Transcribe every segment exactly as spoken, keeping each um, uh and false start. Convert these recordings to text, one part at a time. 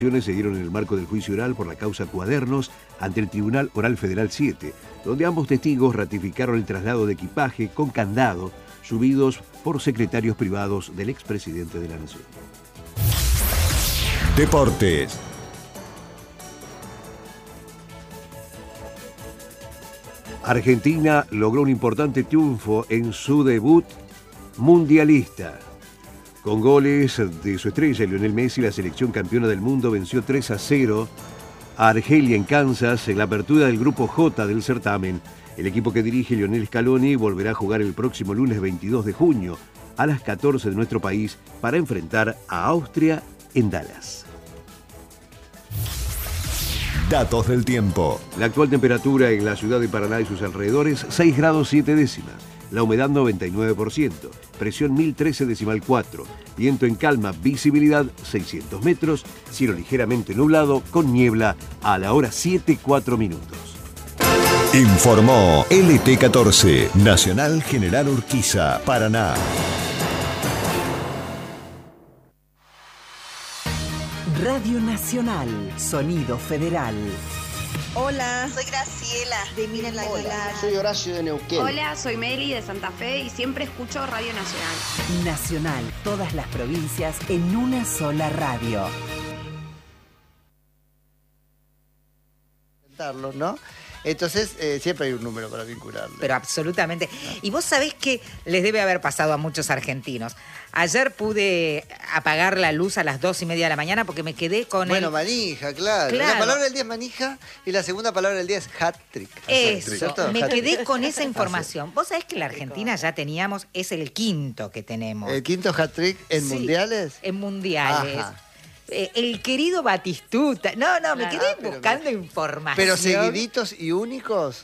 Se dieron en el marco del juicio oral por la causa Cuadernos ante el Tribunal Oral Federal siete, donde ambos testigos ratificaron el traslado de equipaje con candado subidos por secretarios privados del expresidente de la Nación. Deportes. Argentina logró un importante triunfo en su debut mundialista. Con goles de su estrella Lionel Messi, la selección campeona del mundo venció tres a cero a Argelia en Kansas en la apertura del grupo J del certamen. El equipo que dirige Lionel Scaloni volverá a jugar el próximo lunes veintidós de junio a las catorce de nuestro país para enfrentar a Austria en Dallas. Datos del tiempo. La actual temperatura en la ciudad de Paraná y sus alrededores, seis grados siete décimas. La humedad noventa y nueve por ciento, presión mil trece decimal cuatro, viento en calma, visibilidad seiscientos metros, cielo ligeramente nublado con niebla a la hora siete cuatro minutos. Informó L T catorce, Nacional General Urquiza, Paraná. Radio Nacional, Sonido Federal. Hola, soy Graciela de Miren la Aguilar. Soy Horacio de Neuquén. Hola, soy Meli de Santa Fe y siempre escucho Radio Nacional. Nacional, todas las provincias en una sola radio. ¿No? Entonces, eh, siempre hay un número para vincularlo. Pero absolutamente. Y vos sabés que les debe haber pasado a muchos argentinos. Ayer pude apagar la luz a las dos y media de la mañana porque me quedé con Bueno, el... manija, claro. Claro. La palabra del día es manija y la segunda palabra del día es hat-trick. Eso, ¿cierto? me Hat-trick. quedé con esa información. Vos sabés que la Argentina ya teníamos, es el quinto que tenemos. ¿El quinto hat-trick en Sí, mundiales? En mundiales. Ajá. Eh, el querido Batistuta. No, no, me Claro. quedé Ah, pero buscando información. ¿Pero seguiditos y únicos?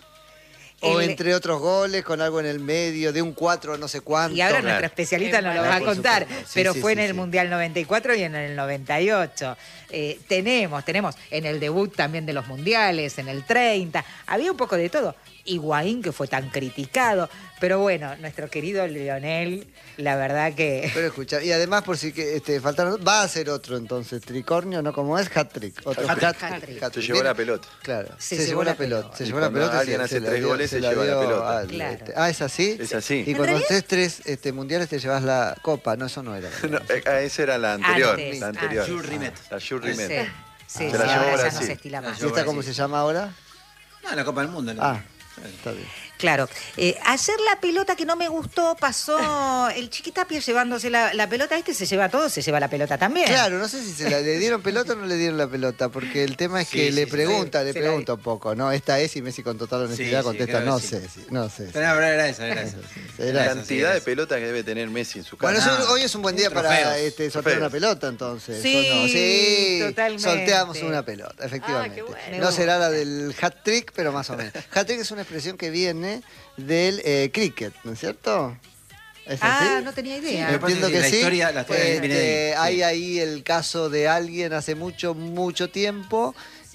¿O El- entre otros goles, con algo en el medio, de un cuatro no sé cuánto? Y ahora nuestro especialista nos lo va a Por contar, supuesto. Sí, pero sí, fue sí, en el sí. Mundial noventa y cuatro y en el noventa y ocho. Eh, tenemos, tenemos en el debut también de los mundiales, en el treinta, había un poco de todo. Higuaín, que fue tan criticado, pero bueno, nuestro querido Lionel, la verdad que... Pero escucha, y además por si que este, faltaron, va a ser otro entonces, tricornio, ¿no? Como es, hat-trick. Otro Hat-trick. hat-trick. Hat-trick. Hat-trick. Se llevó la pelota. Claro, Se se, llevó llevó la la pelota. pelota. Se Y llevó la cuando pelota. alguien se- hace se la tres dio- goles, se lleva la dio pelota. al, Claro. este, ah, ¿es así? Es así. Y En cuando realidad- ustedes tres este, mundiales te llevas la copa. No, eso no era. No, eh, esa era la anterior. Antes, la anterior. antes. Jules Rimet. La Jules Rimet. Sí, sí, Se sí, la llevó ahora ya Brasil. no se estila La más. ¿Y esta cómo Brasil. se llama ahora? No, la Copa del Mundo. ¿no? Ah, está bien. Claro. Eh, ayer la pelota que no me gustó pasó el Chiquitapia llevándose la, la pelota. Este se lleva todo, se lleva la pelota también. Claro, no sé si se la, le dieron pelota o no le dieron la pelota, porque el tema es que Sí, le sí, pregunta, sí, le se la pregunta un poco, ¿no? Esta es y Messi con total honestidad sí, contesta, creo que no sí. sé, si- no sé. Pero no, era esa, era esa. Era- Era Cantidad esa, de pelotas que debe tener Messi en su casa. Bueno, Ah, eso- hoy es un buen día para trofeos. este, sortear una Trofeos. pelota, entonces. Sí, ¿o no? Sí, totalmente. sorteamos una pelota, efectivamente. Ah, qué bueno. Me No gusta. será la del hat-trick, pero más o menos. Hat-trick es una expresión que viene del eh, cricket, ¿no es cierto? ¿Es Ah, así? no tenía Sí, idea. me parece Entiendo que que la sí. historia- la historia Este, viene de ahí, sí. Hay ahí el caso de alguien hace mucho, mucho tiempo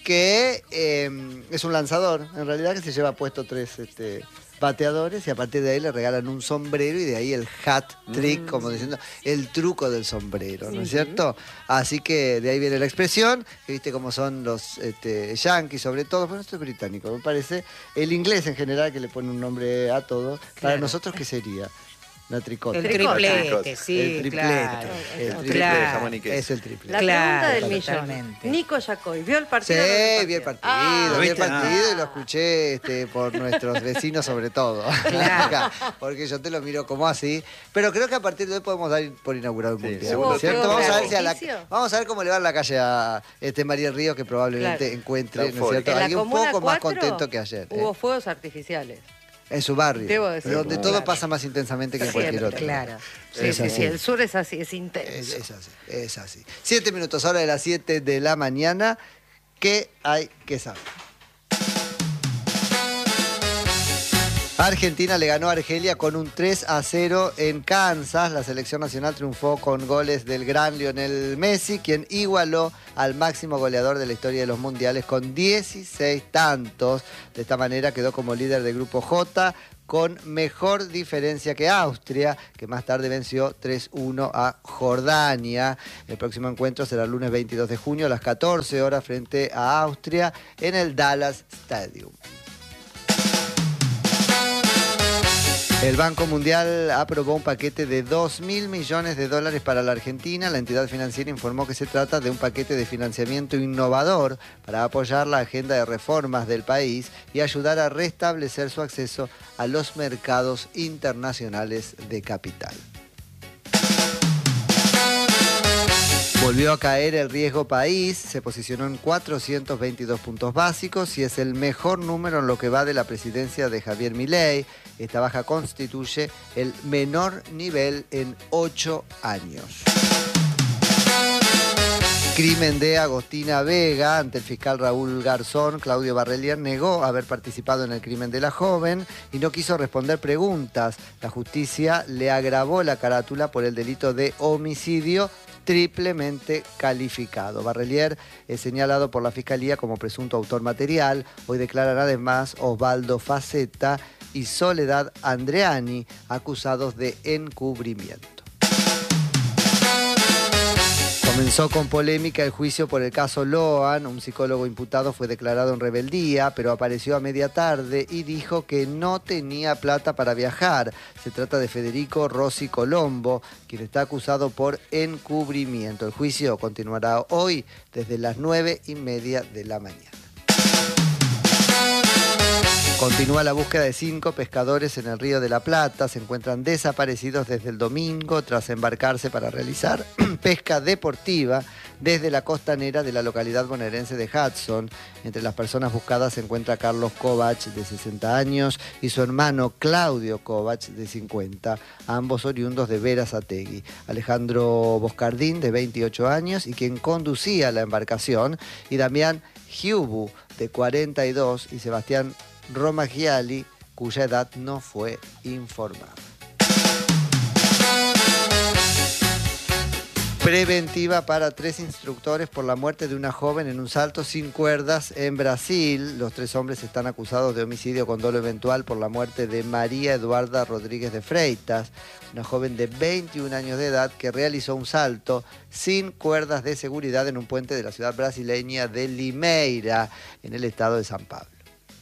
que eh, es un lanzador, en realidad, que se lleva puesto tres este, bateadores y a partir de ahí le regalan un sombrero y de ahí el hat trick, como diciendo, el truco del sombrero, ¿no es cierto? Así que de ahí viene la expresión, que viste cómo son los este, yanquis sobre todo, bueno, esto es británico, me parece, el inglés en general que le pone un nombre a todo, para Claro. nosotros, ¿qué sería? La tricota. El Tricota. triplete, sí, el triplete. claro. El Claro. triplete Claro. de jamón y queso. Es el triplete. La Claro, pregunta del millón. totalmente. Nico Yacoy, ¿vio el Sí, partido? o no vio vi el partido, Ah, ¿Lo vi el viste? partido Ah. y lo escuché este, por nuestros vecinos sobre todo. Claro. Porque yo te lo miro como así. Pero creo que a partir de hoy podemos dar por inaugurado un Sí, mundial. segundo ¿cierto? tiempo. Vamos a, ver si a la- ¿Beneficio? vamos a ver cómo le va en la calle a este María Río, que probablemente Claro. encuentre, Está ¿no es cierto? En la Alguien un Comuna poco más cuatro contento que ayer. ¿eh? Hubo fuegos artificiales. En su barrio. Debo decir. Donde todo Claro. pasa más intensamente que en Siempre, cualquier otro. Claro. Sí, Es sí, así. sí, el sur es así, es Es, intenso. es así, es así. Siete minutos, hora de las siete de la mañana. ¿Qué hay que saber? Argentina le ganó a Argelia con un tres a cero en Kansas. La selección nacional triunfó con goles del gran Lionel Messi, quien igualó al máximo goleador de la historia de los mundiales con dieciséis tantos. De esta manera quedó como líder del grupo J, con mejor diferencia que Austria, que más tarde venció tres uno a Jordania. El próximo encuentro será el lunes veintidós de junio a las catorce horas frente a Austria en el Dallas Stadium. El Banco Mundial aprobó un paquete de dos mil millones de dólares para la Argentina. La entidad financiera informó que se trata de un paquete de financiamiento innovador para apoyar la agenda de reformas del país y ayudar a restablecer su acceso a los mercados internacionales de capital. Volvió a caer el riesgo país, se posicionó en cuatrocientos veintidós puntos básicos y es el mejor número en lo que va de la presidencia de Javier Milei. Esta baja constituye el menor nivel en ocho años. Crimen de Agostina Vega. Ante el fiscal Raúl Garzón, Claudio Barrelier negó haber participado en el crimen de la joven y no quiso responder preguntas. La justicia le agravó la carátula por el delito de homicidio triplemente calificado. Barrelier es señalado por la Fiscalía como presunto autor material. Hoy declaran además Osvaldo Faceta y Soledad Andreani, acusados de encubrimiento. Comenzó con polémica el juicio por el caso Loan. Un psicólogo imputado fue declarado en rebeldía, pero apareció a media tarde y dijo que no tenía plata para viajar. Se trata de Federico Rossi Colombo, quien está acusado por encubrimiento. El juicio continuará hoy desde las nueve y media de la mañana. Continúa la búsqueda de cinco pescadores en el Río de la Plata. Se encuentran desaparecidos desde el domingo tras embarcarse para realizar pesca deportiva desde la costanera de la localidad bonaerense de Hudson. Entre las personas buscadas se encuentra Carlos Kovac, de sesenta años, y su hermano Claudio Kovac, de cincuenta, ambos oriundos de Berazategui. Alejandro Boscardín, de veintiocho años, y quien conducía la embarcación, y Damián Giubu, de cuarenta y dos, y Sebastián Romagiali, cuya edad no fue informada. Preventiva para tres instructores por la muerte de una joven en un salto sin cuerdas en Brasil. Los tres hombres están acusados de homicidio con dolo eventual por la muerte de María Eduarda Rodríguez de Freitas, una joven de veintiún años de edad que realizó un salto sin cuerdas de seguridad en un puente de la ciudad brasileña de Limeira, en el estado de San Pablo.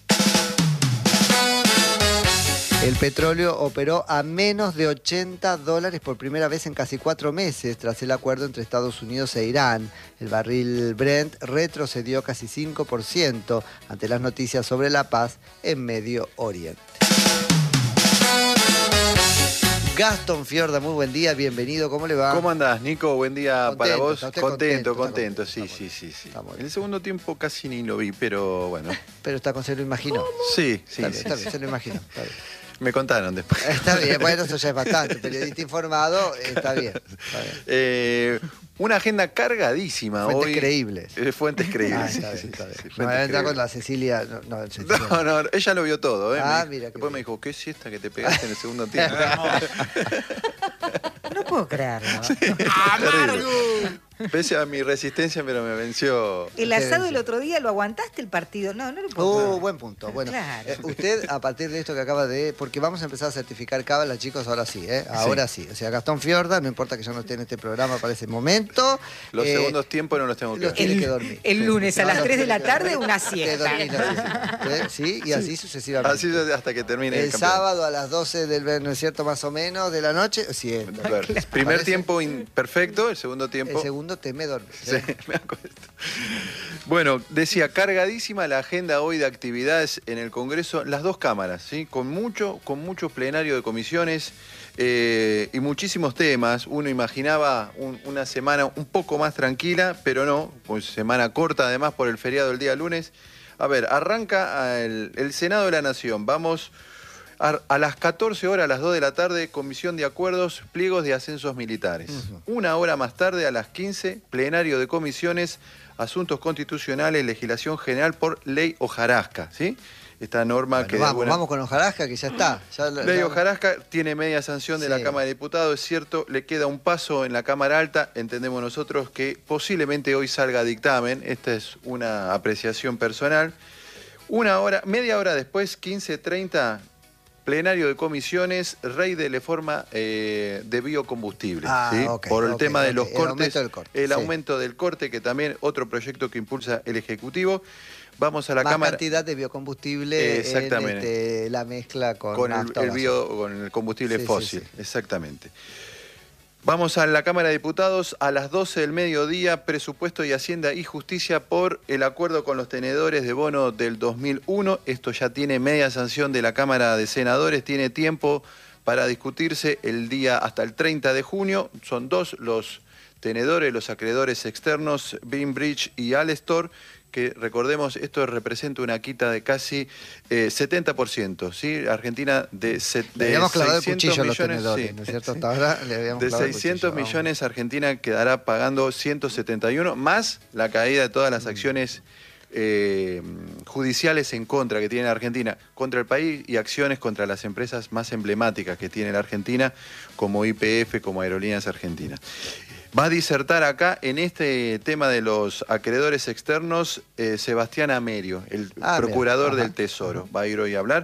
El petróleo operó a menos de ochenta dólares por primera vez en casi cuatro meses tras el acuerdo entre Estados Unidos e Irán. El barril Brent retrocedió casi cinco por ciento ante las noticias sobre la paz en Medio Oriente. Gastón Fiorda, muy buen día, bienvenido, ¿cómo le va? ¿Cómo andás, Nico? Buen día Contento, para vos. ¿está usted Contento, contento? contento, sí, Está sí, muy sí, sí. Está muy En bien. el segundo tiempo casi ni lo vi, pero bueno. Pero está con se lo imaginó. Sí, sí, Está bien, sí, está sí. bien, se lo imaginó. Está bien. Me contaron después. Está bien, bueno, eso ya es bastante. Periodista informado, está bien. Está bien. Eh, una agenda cargadísima Fuentes hoy. creíbles. Eh, fuentes creíbles. Ah, sí, está sí, bien, está bien. sí, sí, No, fuentes entra con creíbles. la Cecilia. No, no, Cecilia. No, no, ella lo vio todo, ¿eh? Ah, Me- mira qué Después bien. me dijo, ¿qué siesta que te pegaste en el segundo tiempo? No puedo creerlo. Terrible. Pese a mi resistencia, pero me venció. El asado el otro día, ¿lo aguantaste el partido? No, no lo puedo Oh, creer. buen punto. Bueno, Claro. eh, usted a partir de esto que acaba de... Porque vamos a empezar a certificar cábala, chicos, ahora sí, ¿eh? Ahora sí. O sea, Gastón Fiorda, no importa que yo no esté en este programa para ese momento. Los eh, segundos tiempos no los tengo que los ver. tiene El- que dormir. el lunes a las No, tres de la tiene que tarde, dormir. una Que siesta. dormir, no, sí, sí. ¿Sí? Y así sucesivamente. Así hasta que termine el, El campeonato. sábado a las doce del, ¿no es cierto?, más o menos, de la noche, siempre. A ver, primer Parece- tiempo imperfecto, el segundo tiempo. El segundo te me dormís. Sí, ¿eh? me acuesto. Bueno, decía, cargadísima la agenda hoy de actividades en el Congreso, las dos cámaras, ¿sí? Con mucho, con mucho plenario de comisiones eh, y muchísimos temas. Uno imaginaba un- una semana un poco más tranquila, pero no, pues semana corta además por el feriado del día lunes. A ver, arranca el, el Senado de la Nación. Vamos a, a las catorce horas, a las dos de la tarde, Comisión de Acuerdos, pliegos de ascensos militares. Ujú. Una hora más tarde, a las quince, plenario de comisiones, asuntos constitucionales, legislación general por ley hojarasca, ¿sí? esta norma Bueno, que... de vamos, alguna- vamos con Hojarasca, que ya está. Ya, Ley ya- Hojarasca tiene media sanción de Sí. la Cámara de Diputados, es cierto, le queda un paso en la Cámara Alta, entendemos nosotros que posiblemente hoy salga dictamen, esta es una apreciación personal. Una hora, media hora después, quince treinta, plenario de comisiones, rey de reforma eh, de biocombustibles, Ah, ¿sí? ok, Por el ok, tema de ok. los El cortes, aumento del corte, el sí. aumento del corte, que también otro proyecto que impulsa el Ejecutivo. Vamos a la Más Cámara... cantidad de biocombustible Exactamente. en este, la mezcla con, con el, nafta o el gasoil. bio, con el combustible Sí, sí, fósil, sí. exactamente. Vamos a la Cámara de Diputados a las doce del mediodía, presupuesto y Hacienda y Justicia por el acuerdo con los tenedores de bono del dos mil uno. Esto ya tiene media sanción de la Cámara de Senadores, tiene tiempo para discutirse el día hasta el treinta de junio. Son dos los tenedores, los acreedores externos, Beambridge y Alestor, que recordemos, esto representa una quita de casi eh, setenta por ciento, ¿sí? Argentina de, se, Le de habíamos clavado el seiscientos cuchillo a los millones, tenedores, sí. ¿no es cierto? Hasta ahora le habíamos De clavado el seiscientos cuchillo. millones, Argentina quedará pagando ciento setenta y uno, más la caída de todas las acciones eh, judiciales en contra que tiene Argentina, contra el país, y acciones contra las empresas más emblemáticas que tiene la Argentina, como Y P F, como Aerolíneas Argentinas. Va a disertar acá en este tema de los acreedores externos eh, Sebastián Amerio, el Ah, procurador mira, del ajá, Tesoro. Va a ir hoy a hablar.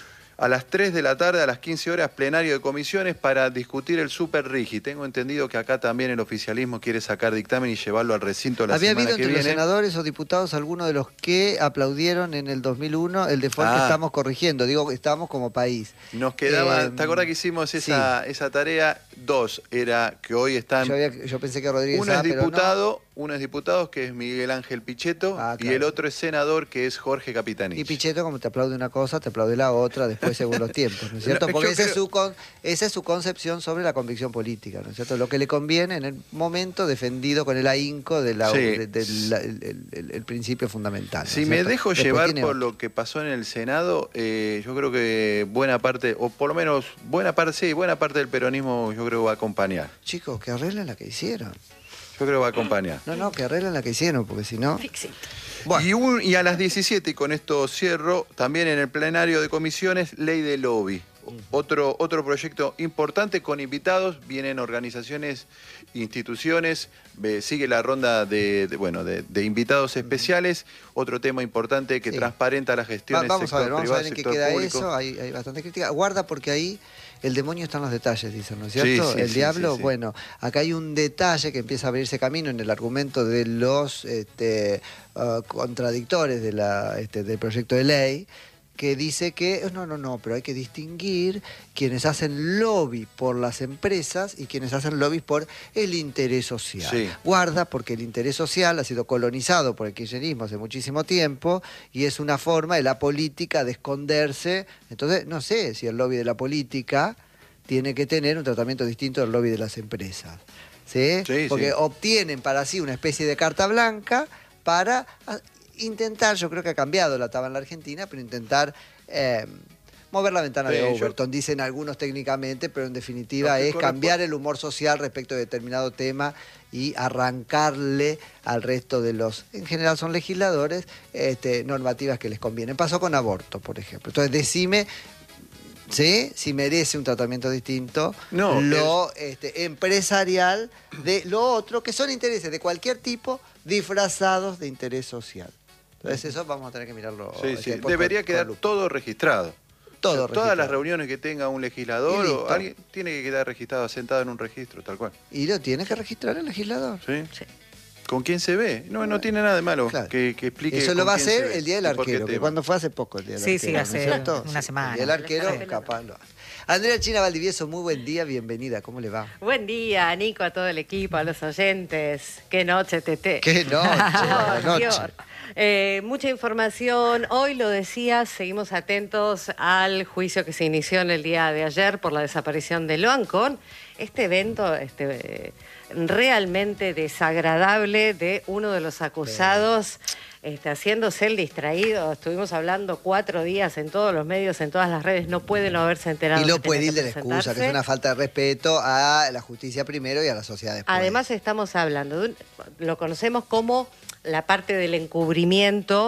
A las tres de la tarde, a las quince horas, plenario de comisiones para discutir el Super Rigi. Tengo entendido que acá también el oficialismo quiere sacar dictamen y llevarlo al recinto la ¿Había semana habido que entre los viene. senadores o diputados algunos de los que aplaudieron en el dos mil uno el default Ah. que estamos corrigiendo? Digo, estamos como país. Nos quedaba, Eh, ¿te acordás que hicimos esa, esa tarea? Dos, era que hoy están... Yo, había- yo pensé que Rodríguez Uno es ah, pero no. diputado, uno es diputado, que es Miguel Ángel Pichetto, Ah, y claro. el otro es senador, que es Jorge Capitanich. Y Pichetto, como te aplaude una cosa, te aplaude la otra, después según los tiempos, ¿no es cierto? No, Porque yo esa, es creo- su con- esa es su concepción sobre la convicción política, ¿no es cierto? Lo que le conviene en el momento defendido con el ahínco del Sí. de, del- la- el, el- el principio fundamental. ¿no Si es me cierto? dejo Después llevar tiene por otro. lo que pasó en el Senado, eh, yo creo que buena parte, o por lo menos buena parte, sí, buena parte del peronismo yo creo que va a acompañar. Chicos, que arreglen la que hicieron. Yo creo que va a acompañar. No, no, que arreglen la que hicieron, porque si no... Y, un- y a las diecisiete, y con esto cierro, también en el plenario de comisiones, ley de lobby. Otro, otro proyecto importante con invitados, vienen organizaciones, instituciones, ve- sigue la ronda de, de, bueno, de, de invitados especiales. Otro tema importante que Sí. transparenta la gestión Va- del vamos a sector ver, vamos a privado, ver en qué sector queda público. eso. Hay, hay bastante crítica. Guarda porque ahí el demonio está en los detalles, dicen, ¿no es cierto? Sí, sí, el sí, diablo, sí, sí. bueno, acá hay un detalle que empieza a abrirse camino en el argumento de los este, ah, contradictores de la, este, del proyecto de ley, que dice que, no, no, no, pero hay que distinguir quienes hacen lobby por las empresas y quienes hacen lobby por el interés social. Sí. Guarda, porque el interés social ha sido colonizado por el kirchnerismo hace muchísimo tiempo y es una forma de la política de esconderse. Entonces, no sé si el lobby de la política tiene que tener un tratamiento distinto del lobby de las empresas. ¿Sí? Sí, Porque sí. obtienen para sí una especie de carta blanca para ah, intentar, yo creo que ha cambiado la tabla en la Argentina, pero intentar eh, mover la ventana Sí, de yo- Overton, dicen algunos técnicamente, pero en definitiva Lo que es correspo- cambiar el humor social respecto de determinado tema y arrancarle al resto de los, en general son legisladores, este, normativas que les convienen. Pasó con aborto, por ejemplo. Entonces, decime... ¿Sí? Si merece un tratamiento distinto, No, lo este, empresarial de lo otro, que son intereses de cualquier tipo disfrazados de interés social. Entonces eso vamos a tener que mirarlo. Sí, este, sí. por- Debería por- quedar por lupa. todo registrado. Todo O sea, registrado. Todas las reuniones que tenga un Y legislador listo. o alguien tiene que quedar registrado, sentado en un registro, tal cual. Y lo tiene que registrar el legislador. ¿Sí? ¿Con quién se ve? No, no tiene nada de malo Claro. que, que explique. Eso con lo va a quién se hacer ve el Día del y por qué Arquero, que tema. cuando fue hace poco el Día del Sí, Arquero. sí, ¿no hace es cierto? una Sí, semana. El Día del Arquero, capaz lo hace. Andrea China Valdivieso, muy buen día, bienvenida, ¿cómo le va? Buen día, Nico, a todo el equipo, a los oyentes. Qué noche, Tete. Qué noche, Oh, buena Dios. noche. Eh, mucha información. Hoy lo decías, seguimos atentos al juicio que se inició en el día de ayer por la desaparición de Loancon. Este evento este, eh, realmente desagradable de uno de los acusados este, haciéndose el distraído. Estuvimos hablando cuatro días en todos los medios, en todas las redes. No puede no haberse enterado. Y lo que tenía pueril que de la excusa, que es presentarse. una falta de respeto a la justicia primero y a la sociedad después. Además estamos hablando, de un- lo conocemos como la parte del encubrimiento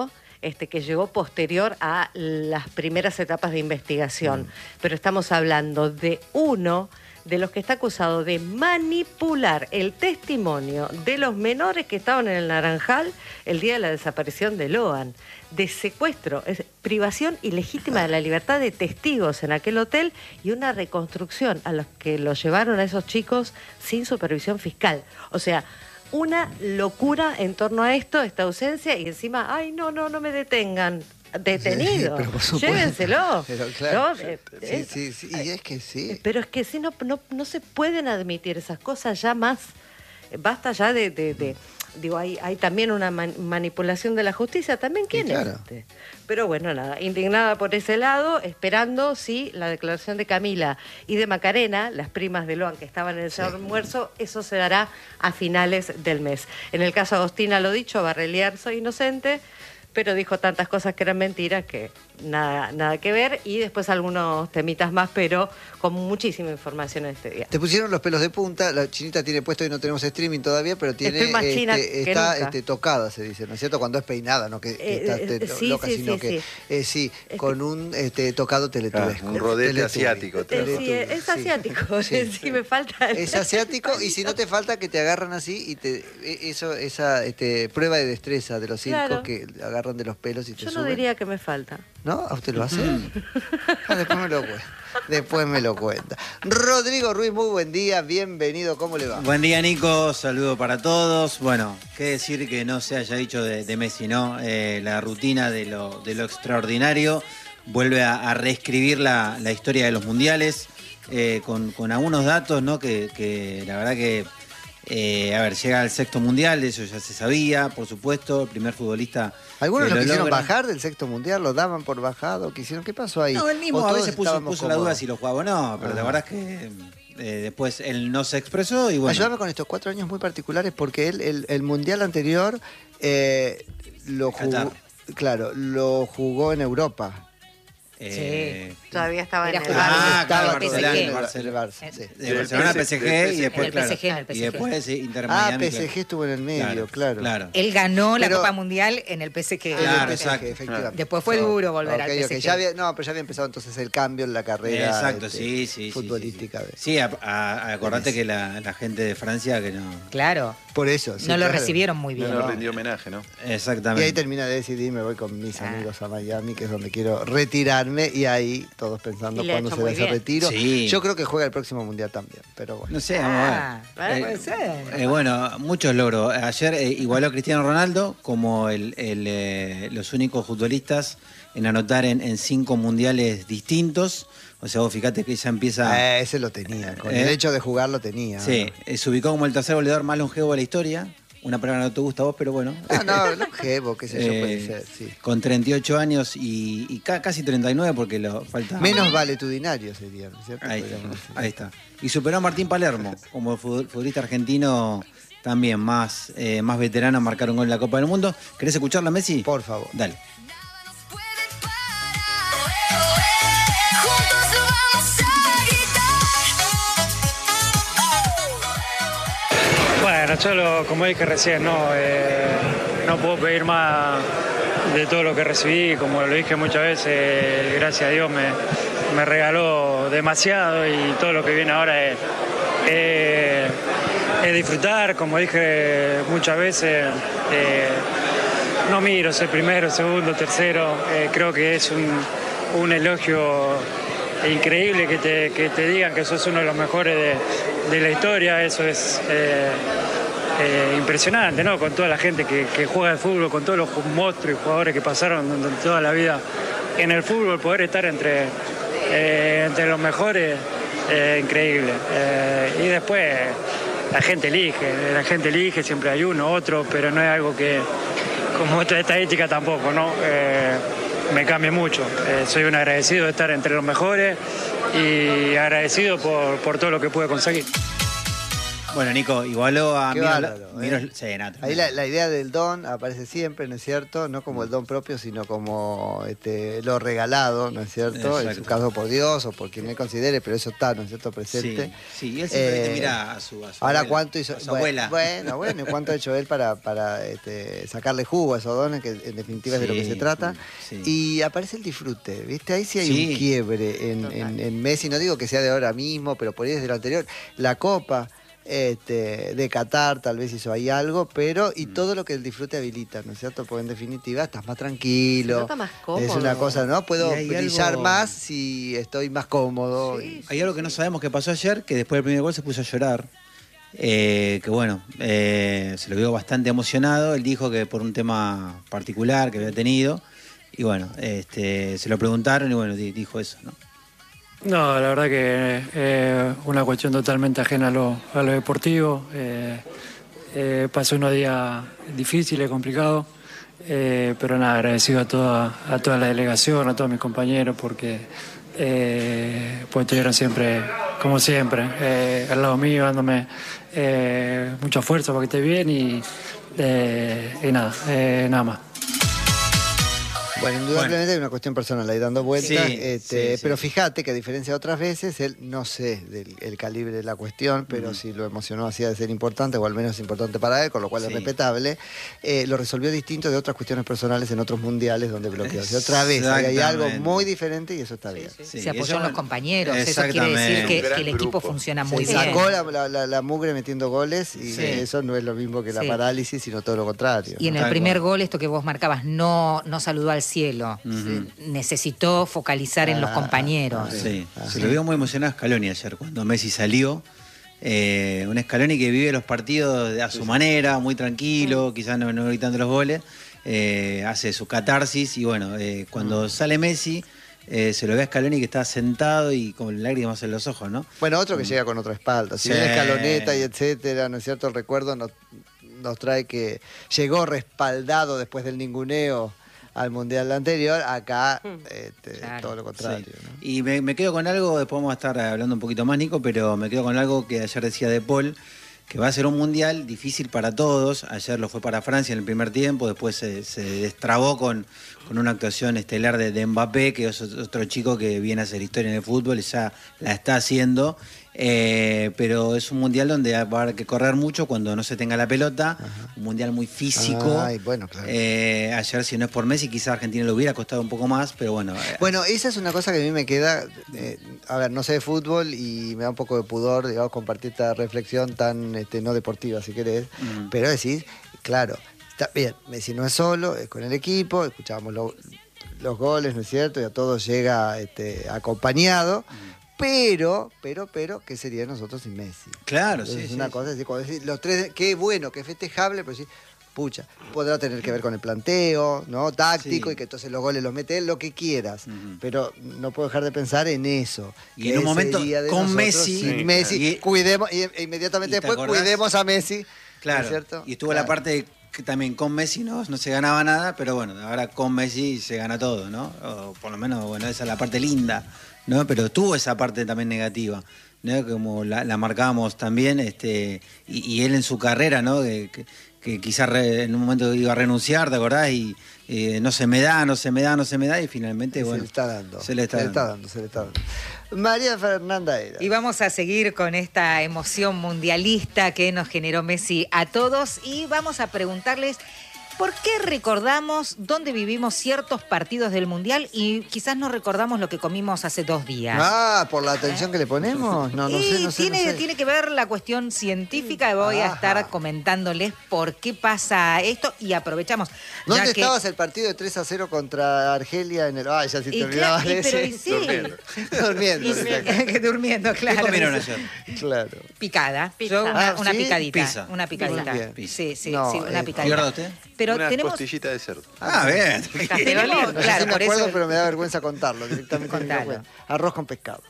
este, que llegó posterior a las primeras etapas de investigación. Mm. Pero estamos hablando de uno de los que está acusado de manipular el testimonio de los menores que estaban en el Naranjal el día de la desaparición de Loan, de secuestro, es privación ilegítima de la libertad de testigos en aquel hotel y una reconstrucción a los que los llevaron a esos chicos sin supervisión fiscal. O sea, una locura en torno a esto, esta ausencia, y encima, ay, no, no, no me detengan. Detenido, sí, llévenselo. Pero claro, ¿no? eh, sí, eh, sí, sí, y es que sí. Pero es que sí, no, no, no se pueden admitir esas cosas ya más. Basta ya de... de, de digo, hay, hay también una man, manipulación de la justicia. ¿También quién sí, claro. es este? Pero bueno, nada, indignada por ese lado, esperando, sí, la declaración de Camila y de Macarena, las primas de Loan que estaban en el sí. almuerzo, eso se dará a finales del mes. En el caso de Agostina, lo dicho, Barrelier, soy inocente, pero dijo tantas cosas que eran mentiras que nada, nada que ver, y después algunos temitas más, pero con muchísima información en este día. Te pusieron los pelos de punta, la Chinita tiene puesto y no tenemos streaming todavía, pero tiene Estoy más china este, que está nunca. este, tocada, se dice, ¿no es cierto? Cuando es peinada, no que, que Eh, está eh, este, sí, loca, sí, sino sí, que sí. Eh, sí, Es con que- un este, tocado teletubesco. Ah, un rodete Teletubby. asiático. Eh, Teletubby, sí, es sí. asiático, Sí. sí, me falta. el- Es asiático y si no te falta que te agarran así y te e- eso esa este, prueba de destreza de los circos Claro. que agarran de los pelos y te Yo no suben. diría que me falta. ¿No? ¿A usted lo hace? Ah, después me lo cuenta. Después me lo cuenta. Rodrigo Ruiz, muy buen día, bienvenido, ¿cómo le va? Buen día, Nico. Saludo para todos. Bueno, qué decir que no se haya dicho de, de Messi, ¿no? Eh, la rutina de lo, de lo extraordinario vuelve a, a reescribir la, la historia de los mundiales eh, con, con algunos datos, ¿no? Que, que la verdad que, eh, a ver, llega al sexto mundial, eso ya se sabía, por supuesto, el primer futbolista. Algunos que lo quisieron logra. bajar del sexto mundial, lo daban por bajado, quisieron, ¿qué pasó ahí? No, él mismo ¿O a todos veces puso, estábamos puso la duda cómodos? si lo jugaba o no, pero Ah. la verdad es que eh, después él no se expresó y bueno. Ayúdame con estos cuatro años muy particulares porque él, el, el mundial anterior eh, lo jugó, Qatar. claro, lo jugó en Europa. eh, Todavía estaba Era en el jugar. bar. Ah, Estaba claro, P S G. Barcelona, en el Barcelona. Barça, sí. De Barcelona Del P S G y P S G. después, En el claro, P S G, en el P S G. y después sí, Inter Ah, Miami, P S G claro. estuvo en el medio, claro. Claro. Él ganó la Pero- Copa Mundial en el P S G. En el Claro, P S G, exacto. efectivamente. Después fue duro volver al Ok, P S ok, G. ya había, no, pero ya había empezado entonces el cambio en la carrera Exacto, este, sí, sí, sí, futbolística. Sí, sí. Sí, a- a- acordate que la, la gente de Francia que no. Claro. Por eso, sí, no lo claro. recibieron muy bien. No nos ¿no? rindió homenaje, ¿no? Y Exactamente. ahí termina de decidir, me voy con mis Ah. amigos a Miami, que es donde quiero retirarme, y ahí todos pensando Y le ha cuándo hecho se da muy ese bien. retiro. Sí. Yo creo que juega el próximo mundial también, pero bueno. No sé, vamos Ah, a ver. puede ser. Eh, bueno, muchos logros. Ayer eh, igualó a Cristiano Ronaldo como el, el, eh, los únicos futbolistas en anotar en, en cinco mundiales distintos. O sea, vos fíjate que ya empieza... Eh, ese lo tenía, con Eh. el hecho de jugar lo tenía. Sí, eh, se ubicó como el tercer goleador más longevo de la historia. Una palabra que no te gusta a vos, pero bueno. Ah, no, longevo, qué sé yo, puede Eh, ser, sí. Con treinta y ocho años y, y ca- casi treinta y nueve porque lo falta... Menos valetudinario sería, ¿no es cierto? Ahí, Podríamos decir. ahí está. Y superó a Martín Palermo como fut- futbolista argentino también más, eh, más veterano a marcar un gol en la Copa del Mundo. ¿Querés escucharla, Messi? Por favor. Dale. Bueno, yo lo- como dije recién, no, Eh, no puedo pedir más de todo lo que recibí, como lo dije muchas veces, gracias a Dios me, me regaló demasiado y todo lo que viene ahora es, es- es disfrutar, como dije muchas veces, eh, no miro ser primero, segundo, tercero, eh, creo que es un, un elogio increíble que te, que te digan que sos uno de los mejores de, de la historia, eso es eh, eh, impresionante, ¿no? Con toda la gente que, que juega al fútbol, con todos los monstruos y jugadores que pasaron durante toda la vida en el fútbol, poder estar entre, eh, entre los mejores, eh, increíble. Eh, y después la gente elige, la gente elige, siempre hay uno, otro, pero no es algo que, como otra estadística tampoco, ¿no? Eh, me cambia mucho. Eh, soy un agradecido de estar entre los mejores y agradecido por, por todo lo que pude conseguir. Bueno, Nico, igualó a Qué Miro, bárbaro, Miro- ¿eh? sí, nada, Ahí la, la idea del don aparece siempre, ¿no es cierto? No como el don propio, sino como este, lo regalado, ¿no es cierto? En Exacto. su caso por Dios o por quien él considere, pero eso está, ¿no es cierto? Presente. Sí, sí, y él siempre Eh, mira a su, a su Ahora, abuela, ¿cuánto hizo? a su bueno, abuela. Bueno, bueno, ¿y cuánto ha hecho él para, para este, sacarle jugo a esos dones, que en definitiva es de lo que Sí, se trata? sí. Y aparece el disfrute, ¿viste? Ahí sí hay Sí. un quiebre en, en- en Messi, no digo que sea de ahora mismo, pero por ahí desde lo anterior. La Copa este, de Qatar tal vez hizo ahí algo, pero y todo lo que el disfrute habilita, ¿no es cierto? Porque en definitiva estás más tranquilo. Se nota más cómodo. Es una cosa, ¿no? Puedo Y hay brillar algo- más si estoy más cómodo. Sí, Hay algo que no sabemos que pasó ayer, que después del primer gol se puso a llorar. Eh, que bueno, eh, se lo vio bastante emocionado. Él dijo que por un tema particular que había tenido. Y bueno, este, se lo preguntaron y bueno, di- dijo eso, ¿no? No, la verdad que es eh, una cuestión totalmente ajena a lo, a lo deportivo. Eh, eh, pasó unos días difíciles, complicados, eh, pero nada, agradecido a toda, a toda la delegación, a todos mis compañeros, porque eh, pues estuvieron siempre, como siempre, eh, al lado mío, dándome eh, mucha fuerza para que esté bien y, eh, y nada, eh, nada más. Bueno, indudablemente hay una cuestión personal ahí dando vueltas, Sí, este, sí, sí. pero fíjate que a diferencia de otras veces, él no sé del el calibre de la cuestión, pero si lo emocionó hacía de ser importante, o al menos importante para él, con lo cual Sí. es respetable, eh, lo resolvió distinto de otras cuestiones personales en otros mundiales donde bloqueó. O sea, otra vez, ahí hay algo Exactamente. muy diferente y eso está bien. Sí, Se apoyó eso- en los compañeros. Eso quiere Exactamente. decir que, Un gran que el equipo grupo. funciona Se muy bien. sacó la, la- la- la mugre metiendo goles y Sí. eso no es lo mismo que la Sí. parálisis, sino todo lo contrario. Y en ¿no? el Tal primer cual. gol, esto que vos marcabas, no, no saludó al cielo. Ujú. Necesitó focalizar en los Ah, compañeros. Sí, se lo vio muy emocionado a Scaloni ayer cuando Messi salió. Eh, un Scaloni que vive los partidos a su manera, muy tranquilo, quizás no, no gritando los goles, eh, hace su catarsis y bueno, eh, cuando sale Messi eh, se lo ve a Scaloni que está sentado y con lágrimas en los ojos, ¿no? Bueno, otro que llega con otra espalda. Si Sí. bien Escaloneta y etcétera, ¿no es cierto? El recuerdo nos, nos trae que llegó respaldado después del ninguneo al mundial anterior. Acá, este, Claro. todo lo contrario. Sí. ¿no? Y me, me quedo con algo, después vamos a estar hablando un poquito más, Nico, pero me quedo con algo que ayer decía De Paul, que va a ser un mundial difícil para todos. Ayer lo fue para Francia en el primer tiempo, después se, se destrabó con, con una actuación estelar de, de Mbappé, que es otro chico que viene a hacer historia en el fútbol y ya la está haciendo. Eh, pero es un mundial donde va a haber que correr mucho cuando no se tenga la pelota, un mundial muy físico. Ay, bueno, claro. Eh, ayer, si no es por Messi, quizás a Argentina le hubiera costado un poco más, pero bueno. eh, Bueno, esa es una cosa que a mí me queda. eh, a ver, no sé de fútbol y me da un poco de pudor, digamos, compartir esta reflexión tan este, no deportiva, si querés. Mm. Pero decís, claro, está bien, Messi no es solo, es con el equipo, escuchábamos lo- los goles, ¿no es cierto? Y a todos llega este, acompañado. Pero, pero, pero, ¿qué sería de nosotros sin Messi? Claro, Entonces, sí, es sí, una sí. cosa, es decir, cuando decís, los tres, qué bueno, qué festejable, pero sí, pucha, podrá tener que ver con el planteo, ¿no? Táctico, Sí. y que entonces los goles los mete él, lo que quieras. Ujú. Pero no puedo dejar de pensar en eso. Y ¿Qué en un momento sería de con nosotros Messi, sin sí, Messi, claro. Y- cuidemos, y, e inmediatamente ¿Y te después acordás? cuidemos a Messi. ¿no es Claro, cierto? y estuvo Claro. la parte que también con Messi no, no se ganaba nada, pero bueno, ahora con Messi se gana todo, ¿no? O por lo menos, bueno, esa es la parte linda, ¿no? Pero tuvo esa parte también negativa, ¿no? Como la, la marcábamos también, este, y, y él en su carrera, ¿no? Que, que, que quizás re- en un momento iba a renunciar, ¿te acordás? Y eh, no se me da, no se me da, no se me da, y finalmente, se bueno. le está dando. Se le está dando. dando, se le está dando. María Fernanda era. Y vamos a seguir con esta emoción mundialista que nos generó Messi a todos y vamos a preguntarles por qué recordamos dónde vivimos ciertos partidos del Mundial y quizás no recordamos lo que comimos hace dos días. Ah, por la atención que le ponemos. No, no y sé, no sé. tiene, no sé. tiene que ver la cuestión científica. Voy a Ajá. estar comentándoles por qué pasa esto y aprovechamos. ya ¿Dónde que- estabas el partido de tres a cero contra Argelia en el. Ay, ya si te Y olvidabas claro, de y pero ese. y sí. Durmiendo. Durmiendo. Que durmiendo, claro. ¿Qué comieron ayer? Claro. Picada. Pizza. Yo una, Ah, una ¿sí? picadita. Pizza. Una picadita. Muy bien. Sí, sí, No, sí, una eh, picadita. ¿Pierda usted? Pero Unas tenemos. costillitas de cerdo. Ah, bien. Tenemos, No sé claro, si me por acuerdo, eso. pero me da vergüenza contarlo directamente. Contalo. no cuento. Arroz con pescado.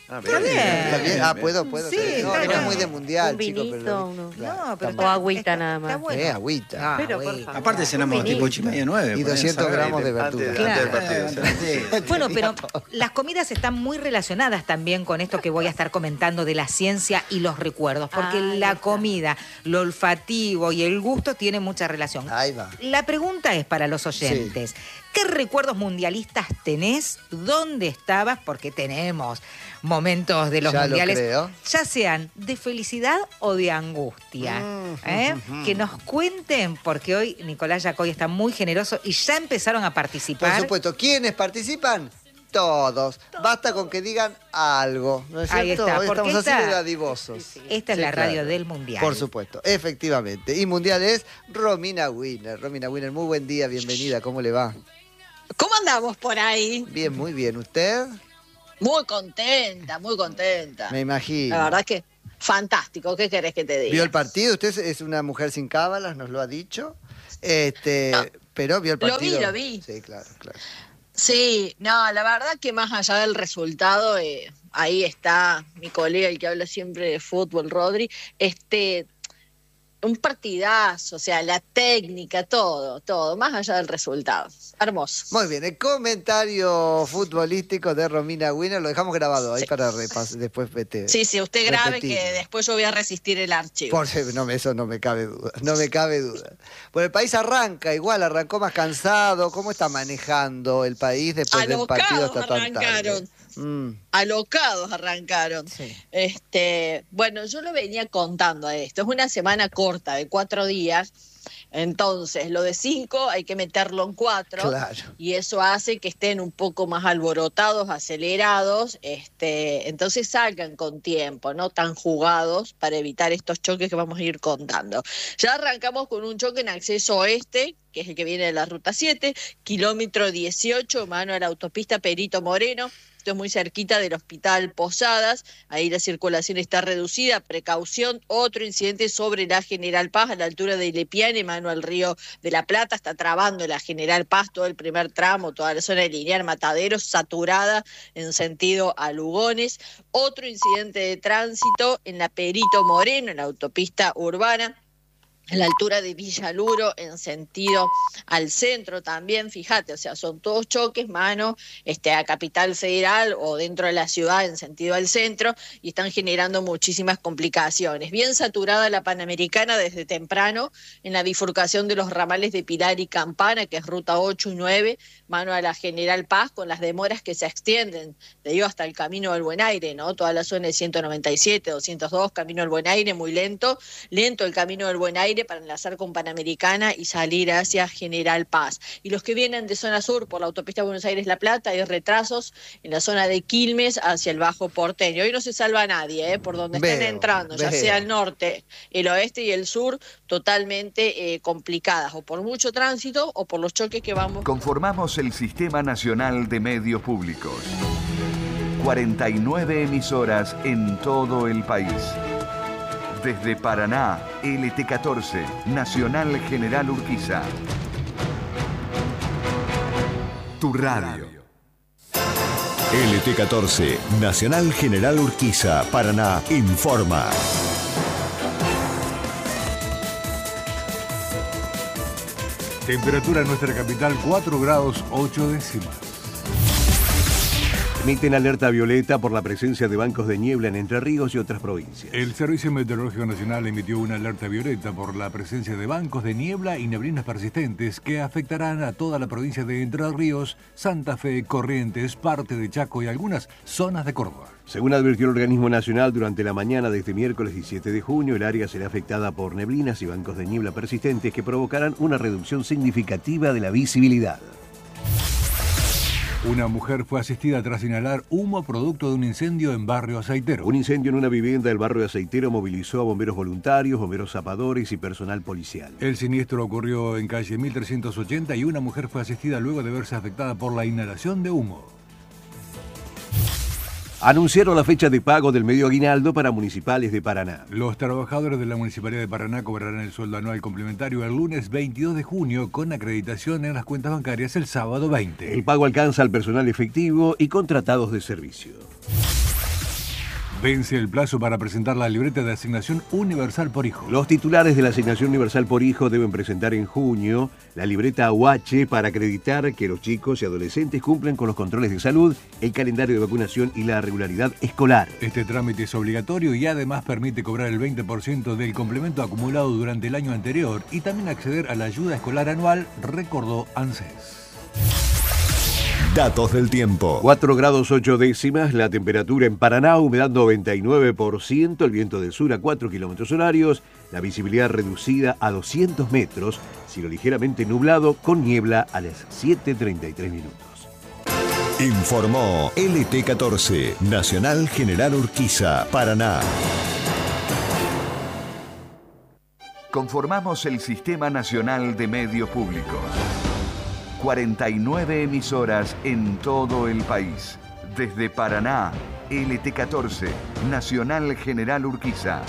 Ah, Está bien. ¿Está bien? Ah, puedo, puedo. Sí, no, está no es bien. muy de mundial, Un chicos. vinito, Pero, uno. claro, No, pero está O mal. agüita está- nada más. está bueno. Eh, agüita. Ah, Pero, por bueno. favor. Aparte cenamos Un tipo vinito. ocho y media, nueve. Y por ahí, doscientos ¿sabes? gramos de Antes, verdura. antes del partido. Eh, Bueno, pero las comidas están muy relacionadas también con esto que voy a estar comentando de la ciencia y los recuerdos, porque Ah, ahí la está. comida, lo olfativo y el gusto tienen mucha relación. Ahí va. La pregunta es para los oyentes, ¿qué recuerdos mundialistas tenés? ¿Dónde estabas? Porque tenemos momentos de los Ya lo mundiales, creo. ya sean de felicidad o de angustia. Mm, ¿eh? mm, mm. Que nos cuenten, porque hoy Nicolás Yacoy está muy generoso y ya empezaron a Por participar. supuesto, ¿quiénes participan? Todos. Basta con que digan algo, ¿no es Ahí cierto? está, Hoy porque estamos así esta- de dadivosos. Esta es Sí, la radio claro. del Mundial. Por supuesto, efectivamente. Y mundial es Romina Winner. Romina Winner, muy buen día, bienvenida. ¿Cómo le va? ¿Cómo andamos por ahí? Bien, muy bien. ¿Usted? Muy contenta, muy contenta. Me imagino. La verdad que fantástico. ¿Qué querés que te diga? ¿Vio el partido? Usted es una mujer sin cábalas, nos lo ha dicho. Este, No. pero vio el Lo partido. vi, lo vi. Sí, claro, claro. Sí, no, la verdad que más allá del resultado, eh, ahí está mi colega, el que habla siempre de fútbol, Rodri, este, un partidazo, o sea, la técnica, todo, todo, más allá del resultado. Hermoso. Muy bien, el comentario futbolístico de Romina Winner lo dejamos grabado ahí para repasar, después vete. Sí, sí, usted grabe repetir. que después yo voy a resistir el archivo. Por no, me- eso no me cabe duda, no me cabe duda. Bueno, el país arranca igual, arrancó más cansado. ¿Cómo está manejando el país después del partido Alocados hasta tan tarde? arrancaron. Mm. Alocados arrancaron. Este, bueno, yo lo venía contando a esto. Es una semana corta de cuatro días. Entonces, lo de cinco hay que meterlo en cuatro. Claro. Y eso hace que estén un poco más alborotados, acelerados. Este, entonces salgan con tiempo, no tan jugados, para evitar estos choques que vamos a ir contando. Ya arrancamos con un choque en acceso oeste, que es el que viene de la ruta siete, kilómetro dieciocho, mano a la autopista Perito Moreno. Esto es muy cerquita del Hospital Posadas, ahí la circulación está reducida, precaución, otro incidente sobre la General Paz a la altura de Lepiane, mano al Río de la Plata, está trabando la General Paz todo el primer tramo, toda la zona de Linear Mataderos, saturada en sentido a Lugones, otro incidente de tránsito en la Perito Moreno, en la autopista urbana, a la altura de Villaluro, en sentido al centro también, fíjate, o sea, son todos choques, mano, este, a Capital Federal o dentro de la ciudad en sentido al centro, y están generando muchísimas complicaciones. Bien saturada la Panamericana desde temprano, en la bifurcación de los ramales de Pilar y Campana, que es ruta ocho y nueve, mano a la General Paz, con las demoras que se extienden, te digo, hasta el Camino del Buen Aire, ¿no? Toda la zona de ciento noventa y siete, doscientos dos, Camino del Buen Aire, muy lento, lento el Camino del Buen Aire, para enlazar con Panamericana y salir hacia General Paz. Y los que vienen de zona sur por la autopista Buenos Aires-La Plata, hay retrasos en la zona de Quilmes hacia el Bajo Porteño. Hoy no se salva a nadie, ¿eh? Por donde estén Veo, entrando, ya veo. sea el norte, el oeste y el sur, totalmente eh, complicadas, o por mucho tránsito o por los choques que vamos. Conformamos el Sistema Nacional de Medios Públicos. cuarenta y nueve emisoras en todo el país. Desde Paraná, L T catorce, Nacional General Urquiza. Tu radio. L T catorce, Nacional General Urquiza, Paraná, informa. Temperatura en nuestra capital cuatro grados ocho décimas. Emiten alerta violeta por la presencia de bancos de niebla en Entre Ríos y otras provincias. El Servicio Meteorológico Nacional emitió una alerta violeta por la presencia de bancos de niebla y neblinas persistentes que afectarán a toda la provincia de Entre Ríos, Santa Fe, Corrientes, parte de Chaco y algunas zonas de Córdoba. Según advirtió el organismo nacional, durante la mañana de este miércoles diecisiete de junio, el área será afectada por neblinas y bancos de niebla persistentes que provocarán una reducción significativa de la visibilidad. Una mujer fue asistida tras inhalar humo producto de un incendio en Barrio Aceitero. Un incendio en una vivienda del Barrio Aceitero movilizó a bomberos voluntarios, bomberos zapadores y personal policial. El siniestro ocurrió en calle mil trescientos ochenta y una mujer fue asistida luego de verse afectada por la inhalación de humo. Anunciaron la fecha de pago del medio aguinaldo para municipales de Paraná. Los trabajadores de la Municipalidad de Paraná cobrarán el sueldo anual complementario el lunes veintidós de junio con acreditación en las cuentas bancarias el sábado veinte. El pago alcanza al personal efectivo y contratados de servicio. Vence el plazo para presentar la libreta de asignación universal por hijo. Los titulares de la asignación universal por hijo deben presentar en junio la libreta U H para acreditar que los chicos y adolescentes cumplen con los controles de salud, el calendario de vacunación y la regularidad escolar. Este trámite es obligatorio y además permite cobrar el veinte por ciento del complemento acumulado durante el año anterior y también acceder a la ayuda escolar anual, recordó ANSES. Datos del tiempo. cuatro grados ocho décimas, la temperatura en Paraná, humedad noventa y nueve por ciento, el viento del sur a cuatro kilómetros horarios, la visibilidad reducida a doscientos metros, cielo ligeramente nublado con niebla a las siete treinta y tres minutos. Informó L T catorce, Nacional General Urquiza, Paraná. Conformamos el Sistema Nacional de Medios Públicos. cuarenta y nueve emisoras en todo el país. Desde Paraná, L T catorce, Nacional General Urquiza.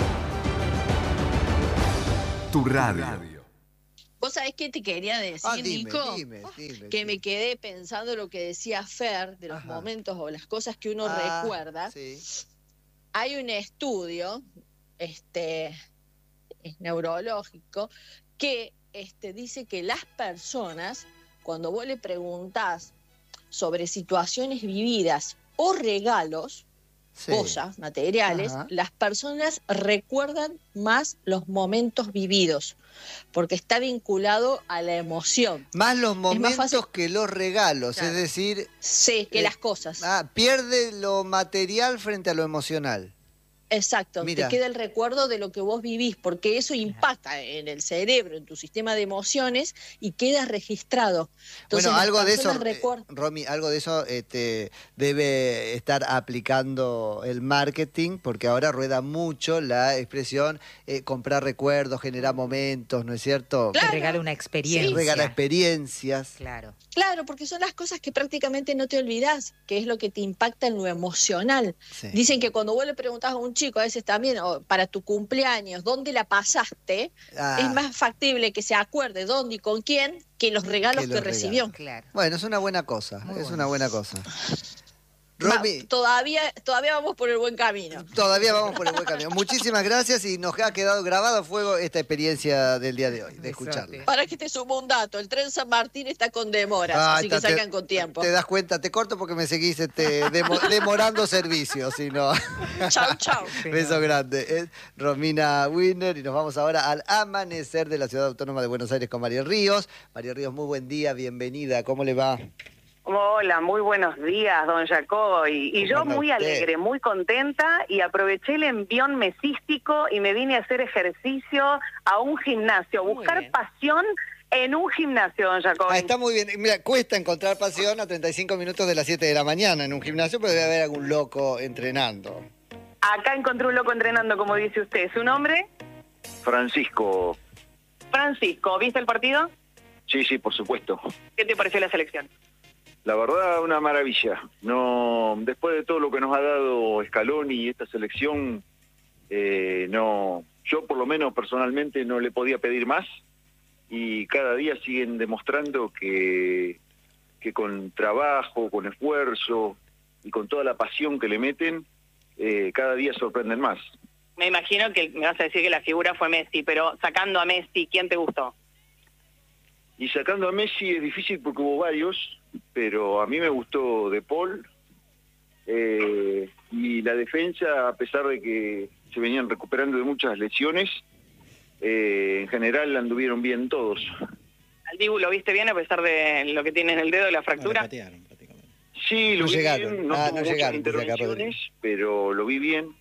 Tu radio. ¿Vos sabés qué te quería decir, Ah, dime, Nico? dime, dime, que dime. me quedé pensando lo que decía Fer, de los Ajá. momentos o las cosas que uno Ah, recuerda. sí. Hay un estudio este, es neurológico que este, dice que las personas, cuando vos le preguntás sobre situaciones vividas o regalos, Sí. cosas materiales, Ajá. las personas recuerdan más los momentos vividos, porque está vinculado a la emoción. Más los Es más momentos fácil- que los regalos, Claro. es decir... Sí, que eh, las cosas. Ah, pierde lo material frente a lo emocional. Exacto, Mira. te queda el recuerdo de lo que vos vivís, porque eso impacta en el cerebro, en tu sistema de emociones y queda registrado. Entonces, Bueno, las algo de eso, personas eh, recuer- Romy, algo de eso este, debe estar aplicando el marketing, porque ahora rueda mucho la expresión eh, comprar recuerdos, generar momentos, ¿no es cierto? Que regala una experiencia. Regala experiencias. Claro. Claro, porque son las cosas que prácticamente no te olvidás, que es lo que te impacta en lo emocional. Sí. Dicen que cuando vos le preguntás a un chico, a veces también, o para tu cumpleaños, ¿dónde la pasaste? Ah. Es más factible que se acuerde dónde y con quién que los regalos Que que, los recibió. Claro. Bueno, es una buena cosa, Muy es bueno. una buena cosa. Va, Romy, todavía, todavía vamos por el buen camino. todavía vamos por el buen camino. Muchísimas gracias y nos ha quedado grabado a fuego esta experiencia del día de hoy, de escucharla. Para que te sumo un dato, el tren San Martín está con demoras, Ah, así que está- te- salgan con tiempo. Te das cuenta, te corto porque me seguís este, demo- demorando servicios, si no. Chau, chau. Beso grande. Es Romina Winner y nos vamos ahora al amanecer de la Ciudad Autónoma de Buenos Aires con María Ríos. María Ríos, muy buen día, bienvenida. ¿Cómo le va? Hola, muy buenos días, don Jacob. Y, y yo ¿Cómo anda muy usted? alegre, muy contenta y aproveché el envión mesístico y me vine a hacer ejercicio a un gimnasio, buscar pasión en un gimnasio, don Jacob. Ah, está muy bien. Mira, cuesta encontrar pasión a treinta y cinco minutos de las siete de la mañana en un gimnasio, pero debe haber algún loco entrenando. Acá encontré un loco entrenando, como dice usted. ¿Su nombre? Francisco. Francisco. ¿Viste el partido? Sí, sí, por supuesto. ¿Qué te pareció la selección? La verdad, una maravilla. No, después de todo lo que nos ha dado Scaloni y esta selección, eh, no, yo por lo menos personalmente no le podía pedir más. Y cada día siguen demostrando que, que con trabajo, con esfuerzo y con toda la pasión que le meten, eh, cada día sorprenden más. Me imagino que me vas a decir que la figura fue Messi, pero sacando a Messi, ¿quién te gustó? Y sacando a Messi es difícil porque hubo varios, pero a mí me gustó De Paul, eh, y la defensa, a pesar de que se venían recuperando de muchas lesiones, eh, en general anduvieron bien todos. ¿Al Dibu lo viste bien a pesar de lo que tiene en el dedo, la fractura? Sí, lo No vi llegaron. bien, no Ah, tuvo no muchas llegaron, dice acá intervenciones, pero lo vi bien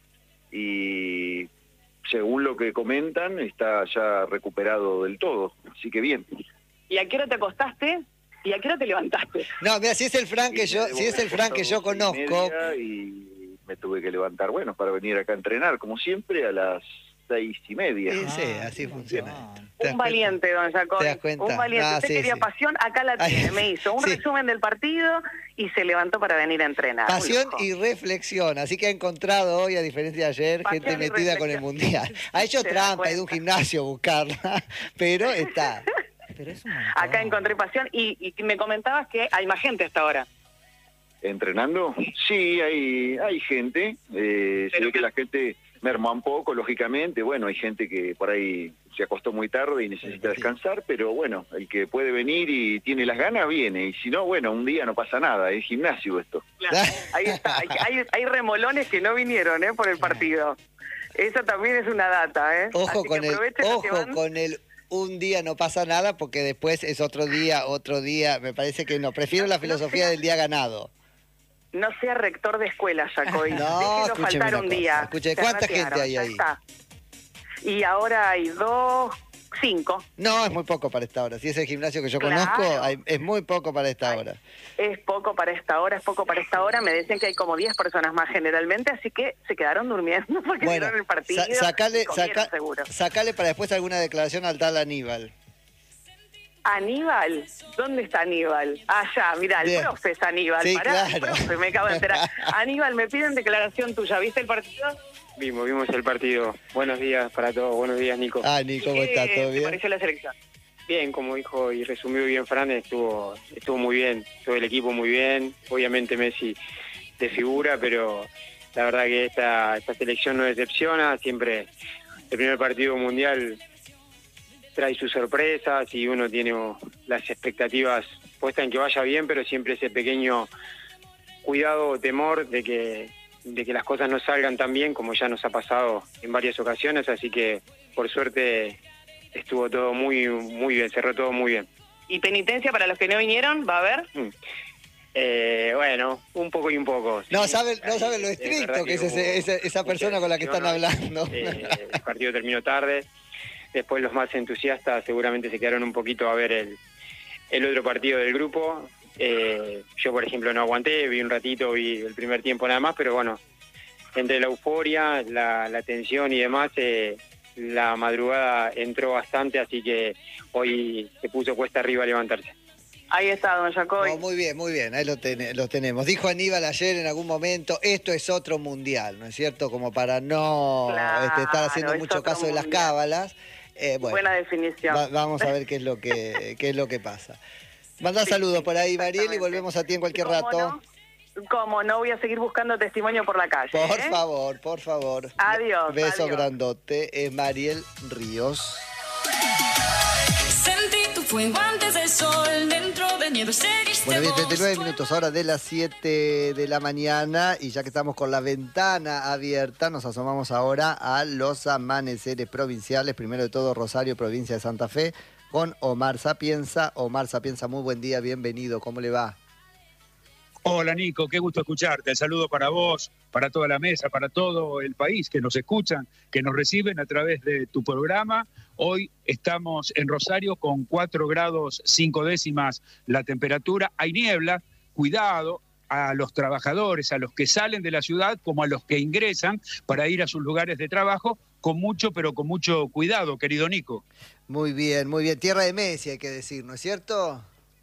y según lo que comentan está ya recuperado del todo, así que bien. ¿Y a qué hora te acostaste? ¿Y a qué hora te levantaste? No, mira, si es el Fran que yo, si es el Fran que yo conozco. Media y me tuve que levantar, bueno, para venir acá a entrenar, como siempre, a las seis y media. Sí, sí, así funciona. Un valiente, don Jacob. ¿Te das cuenta? Un valiente. Ah, Usted sí, quería sí. pasión, acá la Ay, tiene. Me hizo un sí. resumen del partido y se levantó para venir a entrenar. Un Pasión lujo. y reflexión, así que ha encontrado hoy, a diferencia de ayer, Pasión gente y metida con el reflexión. Mundial. Ha hecho Se da trampa, ha ido a un gimnasio a buscarla, pero está. Acá encontré pasión y, y me comentabas que hay más gente hasta ahora. entrenando. Sí, hay, hay gente, eh, se ve que la gente merma un poco, lógicamente. Bueno, hay gente que por ahí se acostó muy tarde y necesita descansar, pero bueno, el que puede venir y tiene las ganas, viene. Y si no, bueno, un día no pasa nada, es gimnasio esto. Claro, ahí está, hay, hay, hay remolones que no vinieron ¿eh? por el partido. Eso también es una data, ¿eh? Ojo Así con que el, aprovechen los que ojo van. con el un día no pasa nada, porque después es otro día, otro día. Me parece que no. Prefiero la filosofía del día ganado. No sea rector de escuela, Jacoy. No, Déjelo escúcheme faltar una un cosa. día. Escuche, Se ¿cuánta retiraron, gente hay ya ahí? está. Y ahora hay dos, cinco. No, es muy poco para esta hora. Si es el gimnasio que yo Claro. conozco, hay- es muy poco para esta hora. Es poco para esta hora, es poco para esta hora. Me decían que hay como diez personas más generalmente, así que se quedaron durmiendo porque Bueno, vieron el partido. sa- sacale, y comieron saca- seguro. sacale para después alguna declaración al tal Aníbal. Aníbal, ¿dónde está Aníbal? Allá, mirá, el Bien. profe es Aníbal. Sí, Pará, claro. profe, me acabo de enterar. Aníbal, me piden declaración tuya. ¿Viste el partido? Vimos, vimos el partido. Buenos días para todos. Buenos días, Nico. Ah, Nico, ¿cómo ¿Qué está? ¿Todo te bien? pareció la selección? Bien, como dijo y resumió bien Fran, estuvo, estuvo muy bien. Todo el equipo muy bien. Obviamente Messi de figura, pero la verdad que esta, esta selección no decepciona. Siempre el primer partido mundial trae sus sorpresas y uno tiene oh, las expectativas puestas en que vaya bien, pero siempre ese pequeño cuidado o temor de que, de que las cosas no salgan tan bien como ya nos ha pasado en varias ocasiones, así que por suerte estuvo todo muy muy bien, cerró todo muy bien. ¿Y penitencia para los que no vinieron? ¿Va a haber? Mm. Eh, bueno, un poco y un poco. No sí. saben, no saben lo Es estricto verdad que es hubo ese- esa, esa persona con la que están hablando. Eh, el partido terminó tarde. Después los más entusiastas seguramente se quedaron un poquito a ver el, el otro partido del grupo. Eh, yo, por ejemplo, no aguanté, vi un ratito, vi el primer tiempo nada más, pero bueno, entre la euforia, la, la tensión y demás, eh, la madrugada entró bastante, así que hoy se puso cuesta arriba levantarse. Ahí está, don Jacoy. No, muy bien, muy bien, ahí lo, ten- lo tenemos. Dijo Aníbal ayer en algún momento, esto es otro mundial, ¿no es cierto? Como para no Claro, este, estar haciendo es mucho otro caso de las mundial. cábalas. Eh, bueno, Buena definición. va- vamos a ver qué es lo que, qué es lo que pasa. Mandá saludos por ahí, Mariel, y volvemos a ti en cualquier ¿Cómo rato. no? Como no voy a seguir buscando testimonio por la calle. Por ¿eh? favor, por favor. Adiós, Beso adiós. grandote. Es Mariel Ríos. Sentí tu fuego antes del sol, dentro de nieve seguiste Bueno, bien, vos. treinta y nueve minutos ahora de las siete de la mañana, y ya que estamos con la ventana abierta, nos asomamos ahora a los amaneceres provinciales. Primero de todo, Rosario, provincia de Santa Fe, con Omar Sapienza. Omar Sapienza, muy buen día, bienvenido, ¿cómo le va? Hola Nico, qué gusto escucharte. El saludo para vos, para toda la mesa, para todo el país que nos escuchan, que nos reciben a través de tu programa. Hoy estamos en Rosario con cuatro grados cinco décimas la temperatura. Hay niebla, cuidado a los trabajadores, a los que salen de la ciudad como a los que ingresan para ir a sus lugares de trabajo, con mucho, pero con mucho cuidado, querido Nico. Muy bien, muy bien. Tierra de Messi, hay que decir, ¿no es cierto?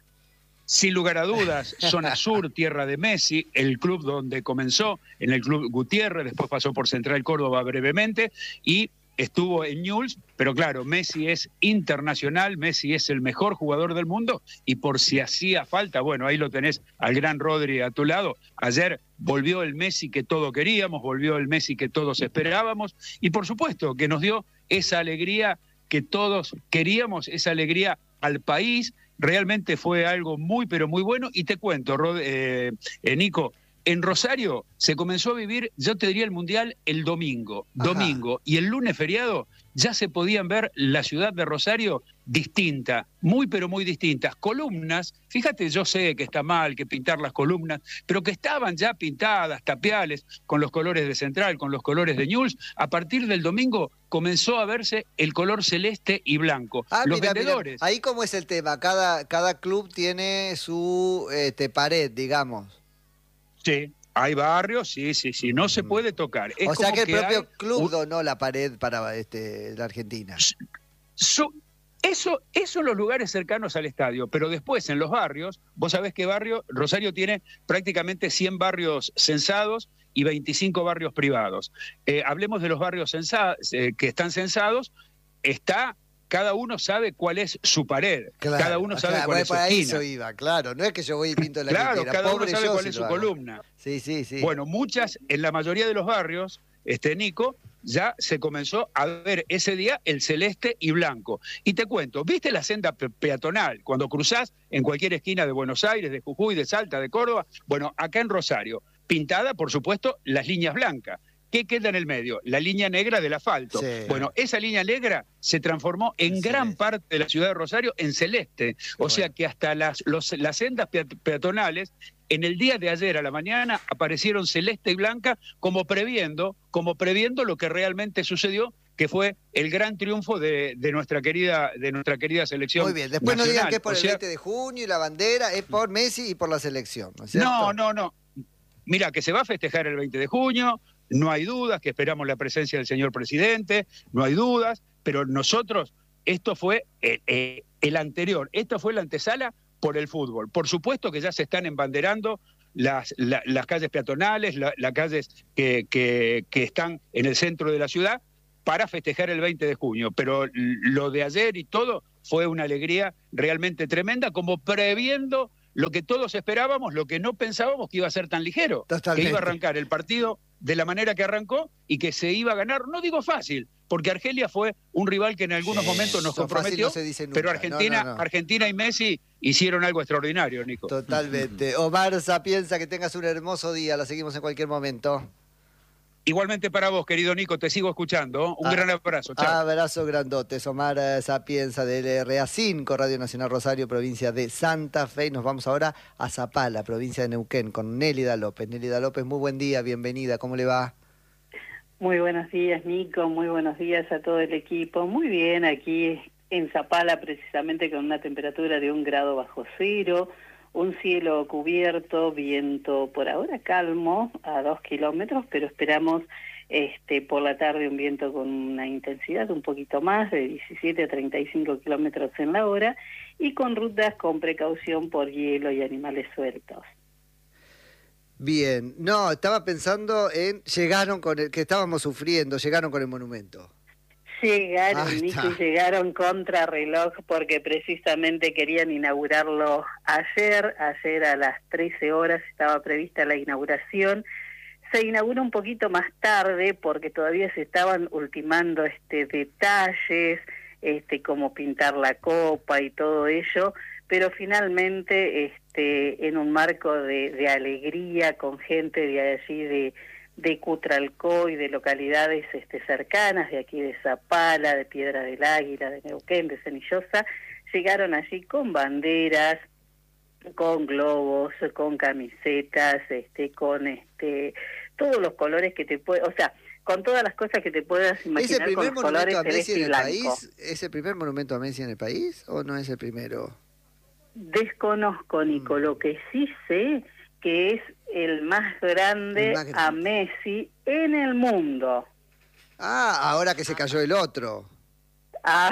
Sin lugar a dudas, zona sur, tierra de Messi, el club donde comenzó, en el club Gutiérrez, después pasó por Central Córdoba brevemente y estuvo en Newell's, pero claro, Messi es internacional, Messi es el mejor jugador del mundo y por si hacía falta, bueno, ahí lo tenés al gran Rodri a tu lado. Ayer volvió el Messi que todos queríamos, volvió el Messi que todos esperábamos y por supuesto que nos dio esa alegría que todos queríamos, esa alegría al país. Realmente fue algo muy, pero muy bueno. Y te cuento, Rod, eh, eh, Nico, en Rosario se comenzó a vivir, yo te diría, el Mundial el domingo. Ajá. Domingo. Y el lunes feriado ya se podían ver la ciudad de Rosario distinta, muy, pero muy distintas. Columnas, fíjate, yo sé que está mal que pintar las columnas, pero que estaban ya pintadas, tapiales, con los colores de Central, con los colores de Newell's. A partir del domingo comenzó a verse el color celeste y blanco. Ah, los mira, mira, vendedores... ahí cómo es el tema, cada, cada club tiene su este, pared, digamos. Sí, hay barrios, sí, sí, sí, no se puede tocar. Es O sea como que el propio hay club un- donó la pared para este, la Argentina. So- eso, eso en los lugares cercanos al estadio, pero después en los barrios, vos sabés que barrio, Rosario tiene prácticamente cien barrios censados y veinticinco barrios privados. Eh, hablemos de los barrios censa- eh, que están censados, está cada uno sabe cuál es su pared, Claro, cada uno sabe claro, cuál es su para esquina. eso iba, claro. No es que yo voy y pinto la Claro, quintera. cada Pobre uno sabe yo cuál si es lo su hago. columna. Sí, sí, sí. Bueno, muchas, en la mayoría de los barrios, este Nico, ya se comenzó a ver ese día el celeste y blanco. Y te cuento, ¿viste la senda pe peatonal cuando cruzás en cualquier esquina de Buenos Aires, de Jujuy, de Salta, de Córdoba? Bueno, acá en Rosario, pintada, por supuesto, las líneas blancas. ¿Qué queda en el medio? La línea negra del asfalto. Sí. Bueno, esa línea negra se transformó en gran parte de la ciudad de Rosario en celeste. O sea que hasta las, los, las sendas peatonales, en el día de ayer a la mañana, aparecieron celeste y blanca como previendo, como previendo lo que realmente sucedió, que fue el gran triunfo de, de nuestra querida de nuestra querida selección. Muy bien, después nacional. no digan que es por O el sea, veinte de junio y la bandera, es por Messi y por la selección, ¿no es cierto? No, no, no. Mira, que se va a festejar el veinte de junio, no hay dudas, que esperamos la presencia del señor presidente, no hay dudas, pero nosotros, esto fue eh, eh, el anterior, esto fue la antesala por el fútbol. Por supuesto que ya se están embanderando las, la, las calles peatonales, la, las calles que, que, que están en el centro de la ciudad para festejar el veinte de junio, pero lo de ayer y todo fue una alegría realmente tremenda, como previendo lo que todos esperábamos, lo que no pensábamos que iba a ser tan ligero, Totalmente. que iba a arrancar el partido de la manera que arrancó y que se iba a ganar, no digo fácil, porque Argelia fue un rival que en algunos Sí, momentos nos eso fácil comprometió, no se dice nunca. pero Argentina, No, no, no. Argentina y Messi hicieron algo extraordinario, Nico. Totalmente. Omar Sapienza, que tengas un hermoso día, la seguimos en cualquier momento. Igualmente para vos, querido Nico, te sigo escuchando. Un Ah, gran abrazo. Chao. Abrazo grandotes. Omar eh, Sapienza del R A cinco, Radio Nacional Rosario, provincia de Santa Fe. Y nos vamos ahora a Zapala, provincia de Neuquén, con Nélida López. Nélida López, muy buen día, bienvenida. ¿Cómo le va? Muy buenos días, Nico. Muy buenos días a todo el equipo. Muy bien, aquí en Zapala, precisamente con una temperatura de un grado bajo cero, un cielo cubierto, viento por ahora calmo a dos kilómetros, pero esperamos este por la tarde un viento con una intensidad un poquito más, de diecisiete a treinta y cinco kilómetros en la hora, y con rutas con precaución por hielo y animales sueltos. Bien. No, estaba pensando en... Llegaron con el... que estábamos sufriendo, llegaron con el monumento. Llegaron, Ahí Nico, está. llegaron contrarreloj porque precisamente querían inaugurarlo ayer. Ayer a las trece horas estaba prevista la inauguración. Se inaugura un poquito más tarde porque todavía se estaban ultimando este detalles, este como pintar la copa y todo ello, pero finalmente este en un marco de, de alegría con gente de allí de de Cutralcó y de localidades este, cercanas, de aquí de Zapala, de Piedra del Águila, de Neuquén, de Cenillosa, llegaron allí con banderas, con globos, con camisetas, este, con este todos los colores que te puedes, o sea, con todas las cosas que te puedas ¿Es imaginar el con primer los colores monumento a Messi celeste en y el blanco. país? ¿Es el primer monumento a Messi en el país o no es el primero? Desconozco, Nico, lo que sí sé que es el más grande, El más grande. a Messi en el mundo. Ah, ahora que se cayó el otro. Ah,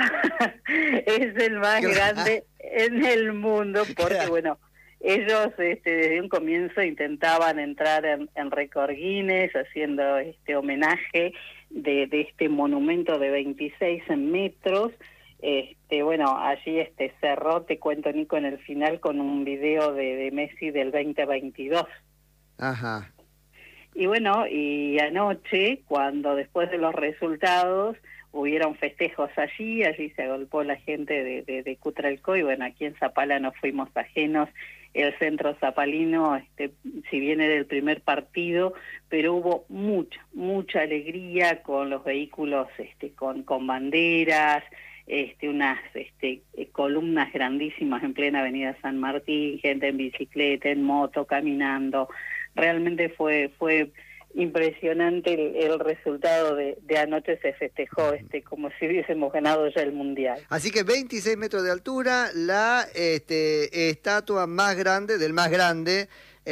es el más Claro. grande en el mundo porque, Claro. bueno, ellos este, desde un comienzo intentaban entrar en, en récord Guinness haciendo este homenaje de, de este monumento de veintiséis metros. Este, bueno, allí este cerró, te cuento, Nico, en el final con un video de, de Messi del veinte veintidós. Ajá. Y bueno, y anoche, cuando después de los resultados hubieron festejos allí, allí se agolpó la gente de, de, de Cutralcó, y bueno, aquí en Zapala no fuimos ajenos. El centro zapalino, este, si bien era el primer partido, pero hubo mucha, mucha alegría con los vehículos, este, con, con banderas, este, unas este, columnas grandísimas en plena avenida San Martín, gente en bicicleta, en moto, caminando. Realmente fue fue impresionante el, el resultado de, de anoche. Se festejó este como si hubiésemos ganado ya el Mundial. Así que veintiséis metros de altura, la este, estatua más grande, del más grande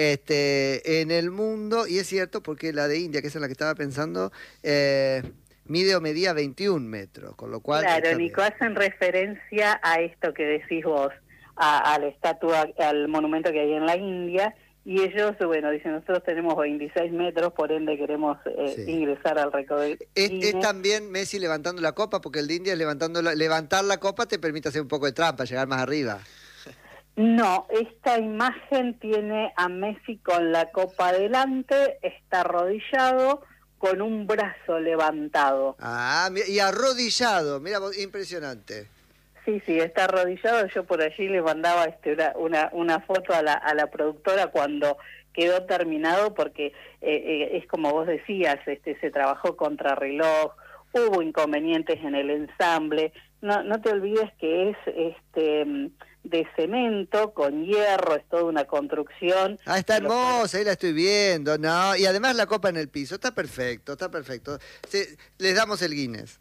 este, en el mundo, y es cierto porque la de India, que es en la que estaba pensando, eh, mide o medía veintiún metros, con lo cual... Claro, está Nico, hacen referencia a esto que decís vos, a, a la estatua, al monumento que hay en la India, y ellos, bueno, dicen, nosotros tenemos veintiséis metros, por ende queremos eh, Sí. ingresar al récord de Es, Guinness. es también Messi levantando la copa, porque el de India es levantando la- levantar la copa te permite hacer un poco de trampa, llegar más arriba. No, esta imagen tiene a Messi con la copa adelante, está arrodillado, con un brazo levantado. Ah, mira, y arrodillado, mira vos, impresionante. Sí, sí, está arrodillado. Yo por allí le mandaba este, una, una, una foto a la, a la productora cuando quedó terminado, porque eh, eh, es como vos decías, este, se trabajó contrarreloj, hubo inconvenientes en el ensamble. No, no te olvides que es este de cemento con hierro, es toda una construcción. Ah, está hermosa, ahí la estoy viendo, no, y además la copa en el piso, está perfecto, está perfecto. Se- les damos el Guinness.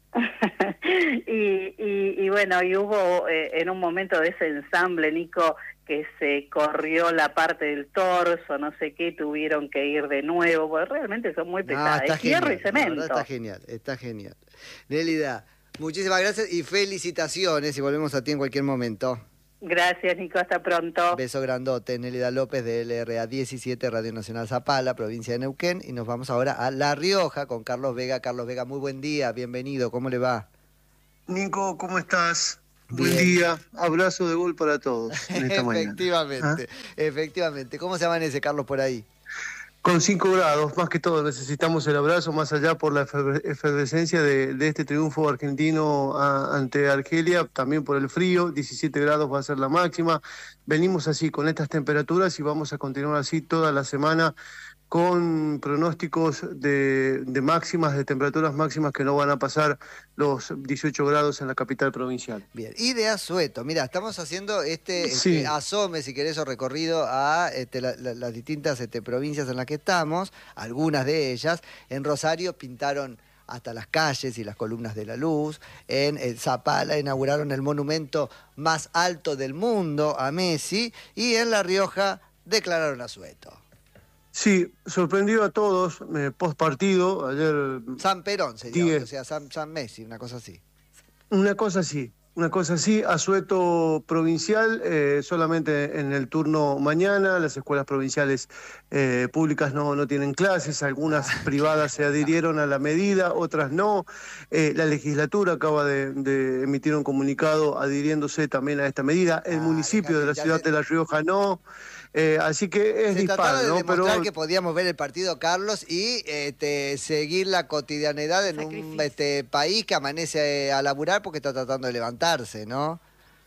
y, y, y bueno, y hubo eh, en un momento de ese ensamble, Nico, que se corrió la parte del torso, no sé qué, tuvieron que ir de nuevo, porque realmente son muy No, pesadas, está es hierro genial, y la verdad cemento. está genial, está genial. Nélida, muchísimas gracias y felicitaciones y volvemos a ti en cualquier momento. Gracias, Nico, hasta pronto. Beso grandote, Nélida López de L R A diecisiete, Radio Nacional Zapala, provincia de Neuquén, y nos vamos ahora a La Rioja con Carlos Vega. Carlos Vega, muy buen día, bienvenido, ¿cómo le va? Nico, ¿cómo estás? Buen Bien. día, abrazo de gol para todos en esta mañana. Efectivamente, efectivamente. ¿Cómo se amanece, Carlos, por ahí? Con cinco grados, más que todo, necesitamos el abrazo, más allá por la efer- efervescencia de, de este triunfo argentino a- ante Argelia, también por el frío, diecisiete grados va a ser la máxima. Venimos así, con estas temperaturas, y vamos a continuar así toda la semana, con pronósticos de, de máximas, de temperaturas máximas que no van a pasar los dieciocho grados en la capital provincial. Bien, y de Asueto, mira, estamos haciendo este, Sí. este asome, si querés, o recorrido a este, la- la- las distintas este, provincias en las que estamos, algunas de ellas. En Rosario pintaron hasta las calles y las columnas de la luz. En el Zapala inauguraron el monumento más alto del mundo a Messi, y en La Rioja declararon Asueto. Sí, sorprendió a todos, eh, post partido, ayer... San Perón se llama, diez. o sea, San, San Messi, una cosa así. Una cosa así, una cosa así, asueto provincial, eh, solamente en el turno mañana, las escuelas provinciales eh, públicas no, no tienen clases, algunas privadas se adhirieron a la medida, otras no. Eh, la legislatura acaba de, de emitir un comunicado adhiriéndose también a esta medida, el municipio de la ciudad de La Rioja no. Eh, así que es Se dispar, trataba de ¿no? demostrar Pero que podíamos ver el partido, Carlos, y este, seguir la cotidianidad en un este, país que amanece a laburar porque está tratando de levantarse, ¿no?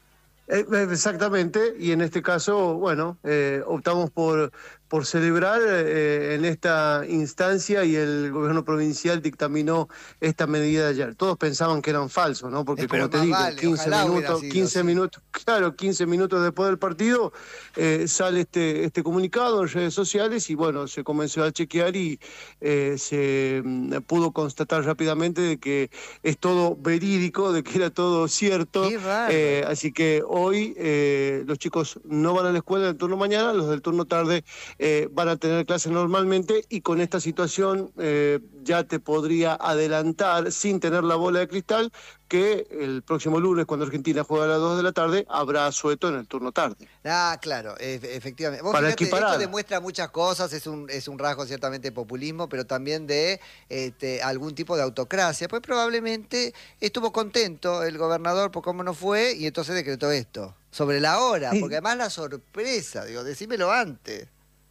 Eh, eh, exactamente, y en este caso, bueno, eh, optamos por, por celebrar eh, en esta instancia, y el gobierno provincial dictaminó esta medida de ayer. Todos pensaban que eran falsos, ¿no? Porque Eh, pero como te más digo, vale, quince ojalá hubiera minutos, sido quince así. minutos, claro, quince minutos después del partido eh, sale este, este comunicado en redes sociales, y bueno, se comenzó a chequear y eh, se mm, pudo constatar rápidamente de que es todo verídico, de que era todo cierto. Eh, así que hoy eh, los chicos no van a la escuela del turno mañana, los del turno tarde eh, van a tener clases normalmente, y con esta situación eh, ya te podría adelantar, sin tener la bola de cristal, que el próximo lunes, cuando Argentina juega a las dos de la tarde, habrá asueto en el turno tarde. Ah, claro, e- efectivamente. Vos Para fíjate, equiparar. esto demuestra muchas cosas, es un, es un rasgo ciertamente de populismo, pero también de este, algún tipo de autocracia. Pues probablemente estuvo contento el gobernador por cómo no fue, y entonces decretó esto. Sobre la hora, Sí. porque además la sorpresa, digo, decímelo antes.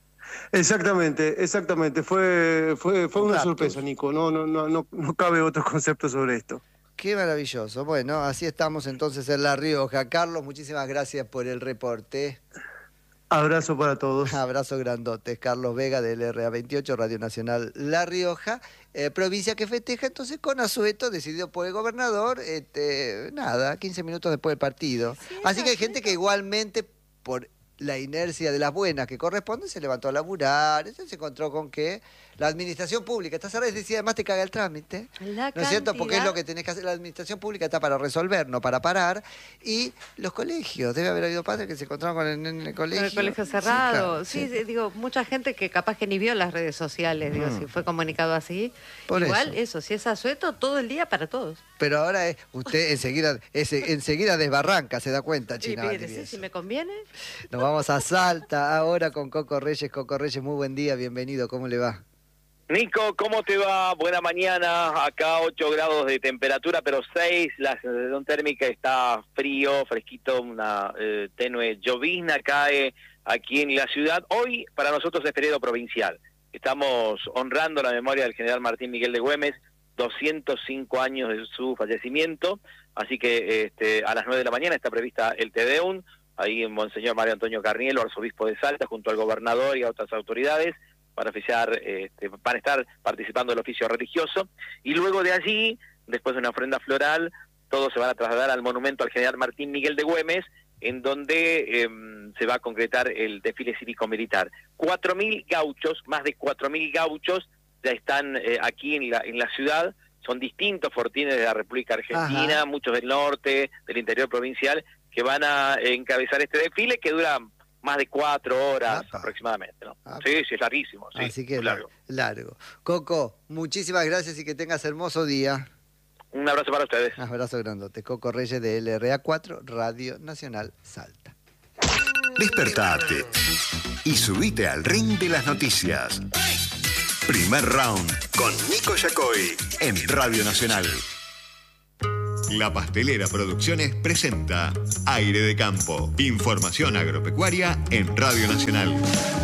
Exactamente, exactamente. Fue, fue, fue Un una lapsus. sorpresa, Nico. No, no, no, no, no cabe otro concepto sobre esto. Qué maravilloso. Bueno, así estamos entonces en La Rioja. Carlos, muchísimas gracias por el reporte. Abrazo para todos. Abrazo grandote. Carlos Vega de L R A veintiocho, Radio Nacional La Rioja, eh, provincia que festeja entonces con asueto, decidido por el gobernador, este, nada, quince minutos después del partido. Así que hay gente que igualmente, por la inercia de las buenas que corresponde, se levantó a laburar, entonces se encontró con que la administración pública está cerrada, es decir, además te caga el trámite. La ¿No es cierto? Porque es cantidad- lo que tenés que hacer. La administración pública está para resolver, no para parar. Y los colegios, debe haber habido padres que se encontraron con el, en el colegio. Con el colegio Sí, cerrado. claro, Sí, sí. sí, digo, mucha gente que capaz que ni vio las redes sociales, digo, Mm. si fue comunicado así. Por Igual, eso. eso. si es asueto, todo el día para todos. Pero ahora es, usted enseguida, es, enseguida desbarranca, se da cuenta, Y China. fíjate, Valdivieso. sí, si me conviene. Nos vamos a Salta ahora con Coco Reyes. Coco Reyes, muy buen día, bienvenido, ¿cómo le va? Nico, ¿cómo te va? Buena mañana, acá ocho grados de temperatura, pero seis, la sensación térmica está frío, fresquito, una eh, tenue llovizna cae aquí en la ciudad. Hoy para nosotros es feriado provincial, estamos honrando la memoria del general Martín Miguel de Güemes, doscientos cinco años de su fallecimiento, así que este, a las nueve de la mañana está prevista el Te Deum, ahí en Monseñor Mario Antonio Carnielo, arzobispo de Salta, junto al gobernador y a otras autoridades, para oficiar, este, van a estar participando del oficio religioso, y luego de allí, después de una ofrenda floral, todos se van a trasladar al monumento al general Martín Miguel de Güemes, en donde eh, se va a concretar el desfile cívico-militar. Cuatro mil gauchos, más de cuatro mil gauchos, ya están eh, aquí en la, en la ciudad, son distintos fortines de la República Argentina, Ajá. muchos del norte, del interior provincial, que van a encabezar este desfile que dura más de cuatro horas Apa. aproximadamente, ¿no? Apa. Sí, sí, es larguísimo, sí. Así que largo. largo. Coco, muchísimas gracias y que tengas hermoso día. Un abrazo para ustedes. Un abrazo grandote. Coco Reyes de L R A cuatro, Radio Nacional Salta. Despertate y subite al ring de las noticias. Primer round con Nico Yacoy en Radio Nacional. La Pastelera Producciones presenta Aire de Campo. Información agropecuaria en Radio Nacional.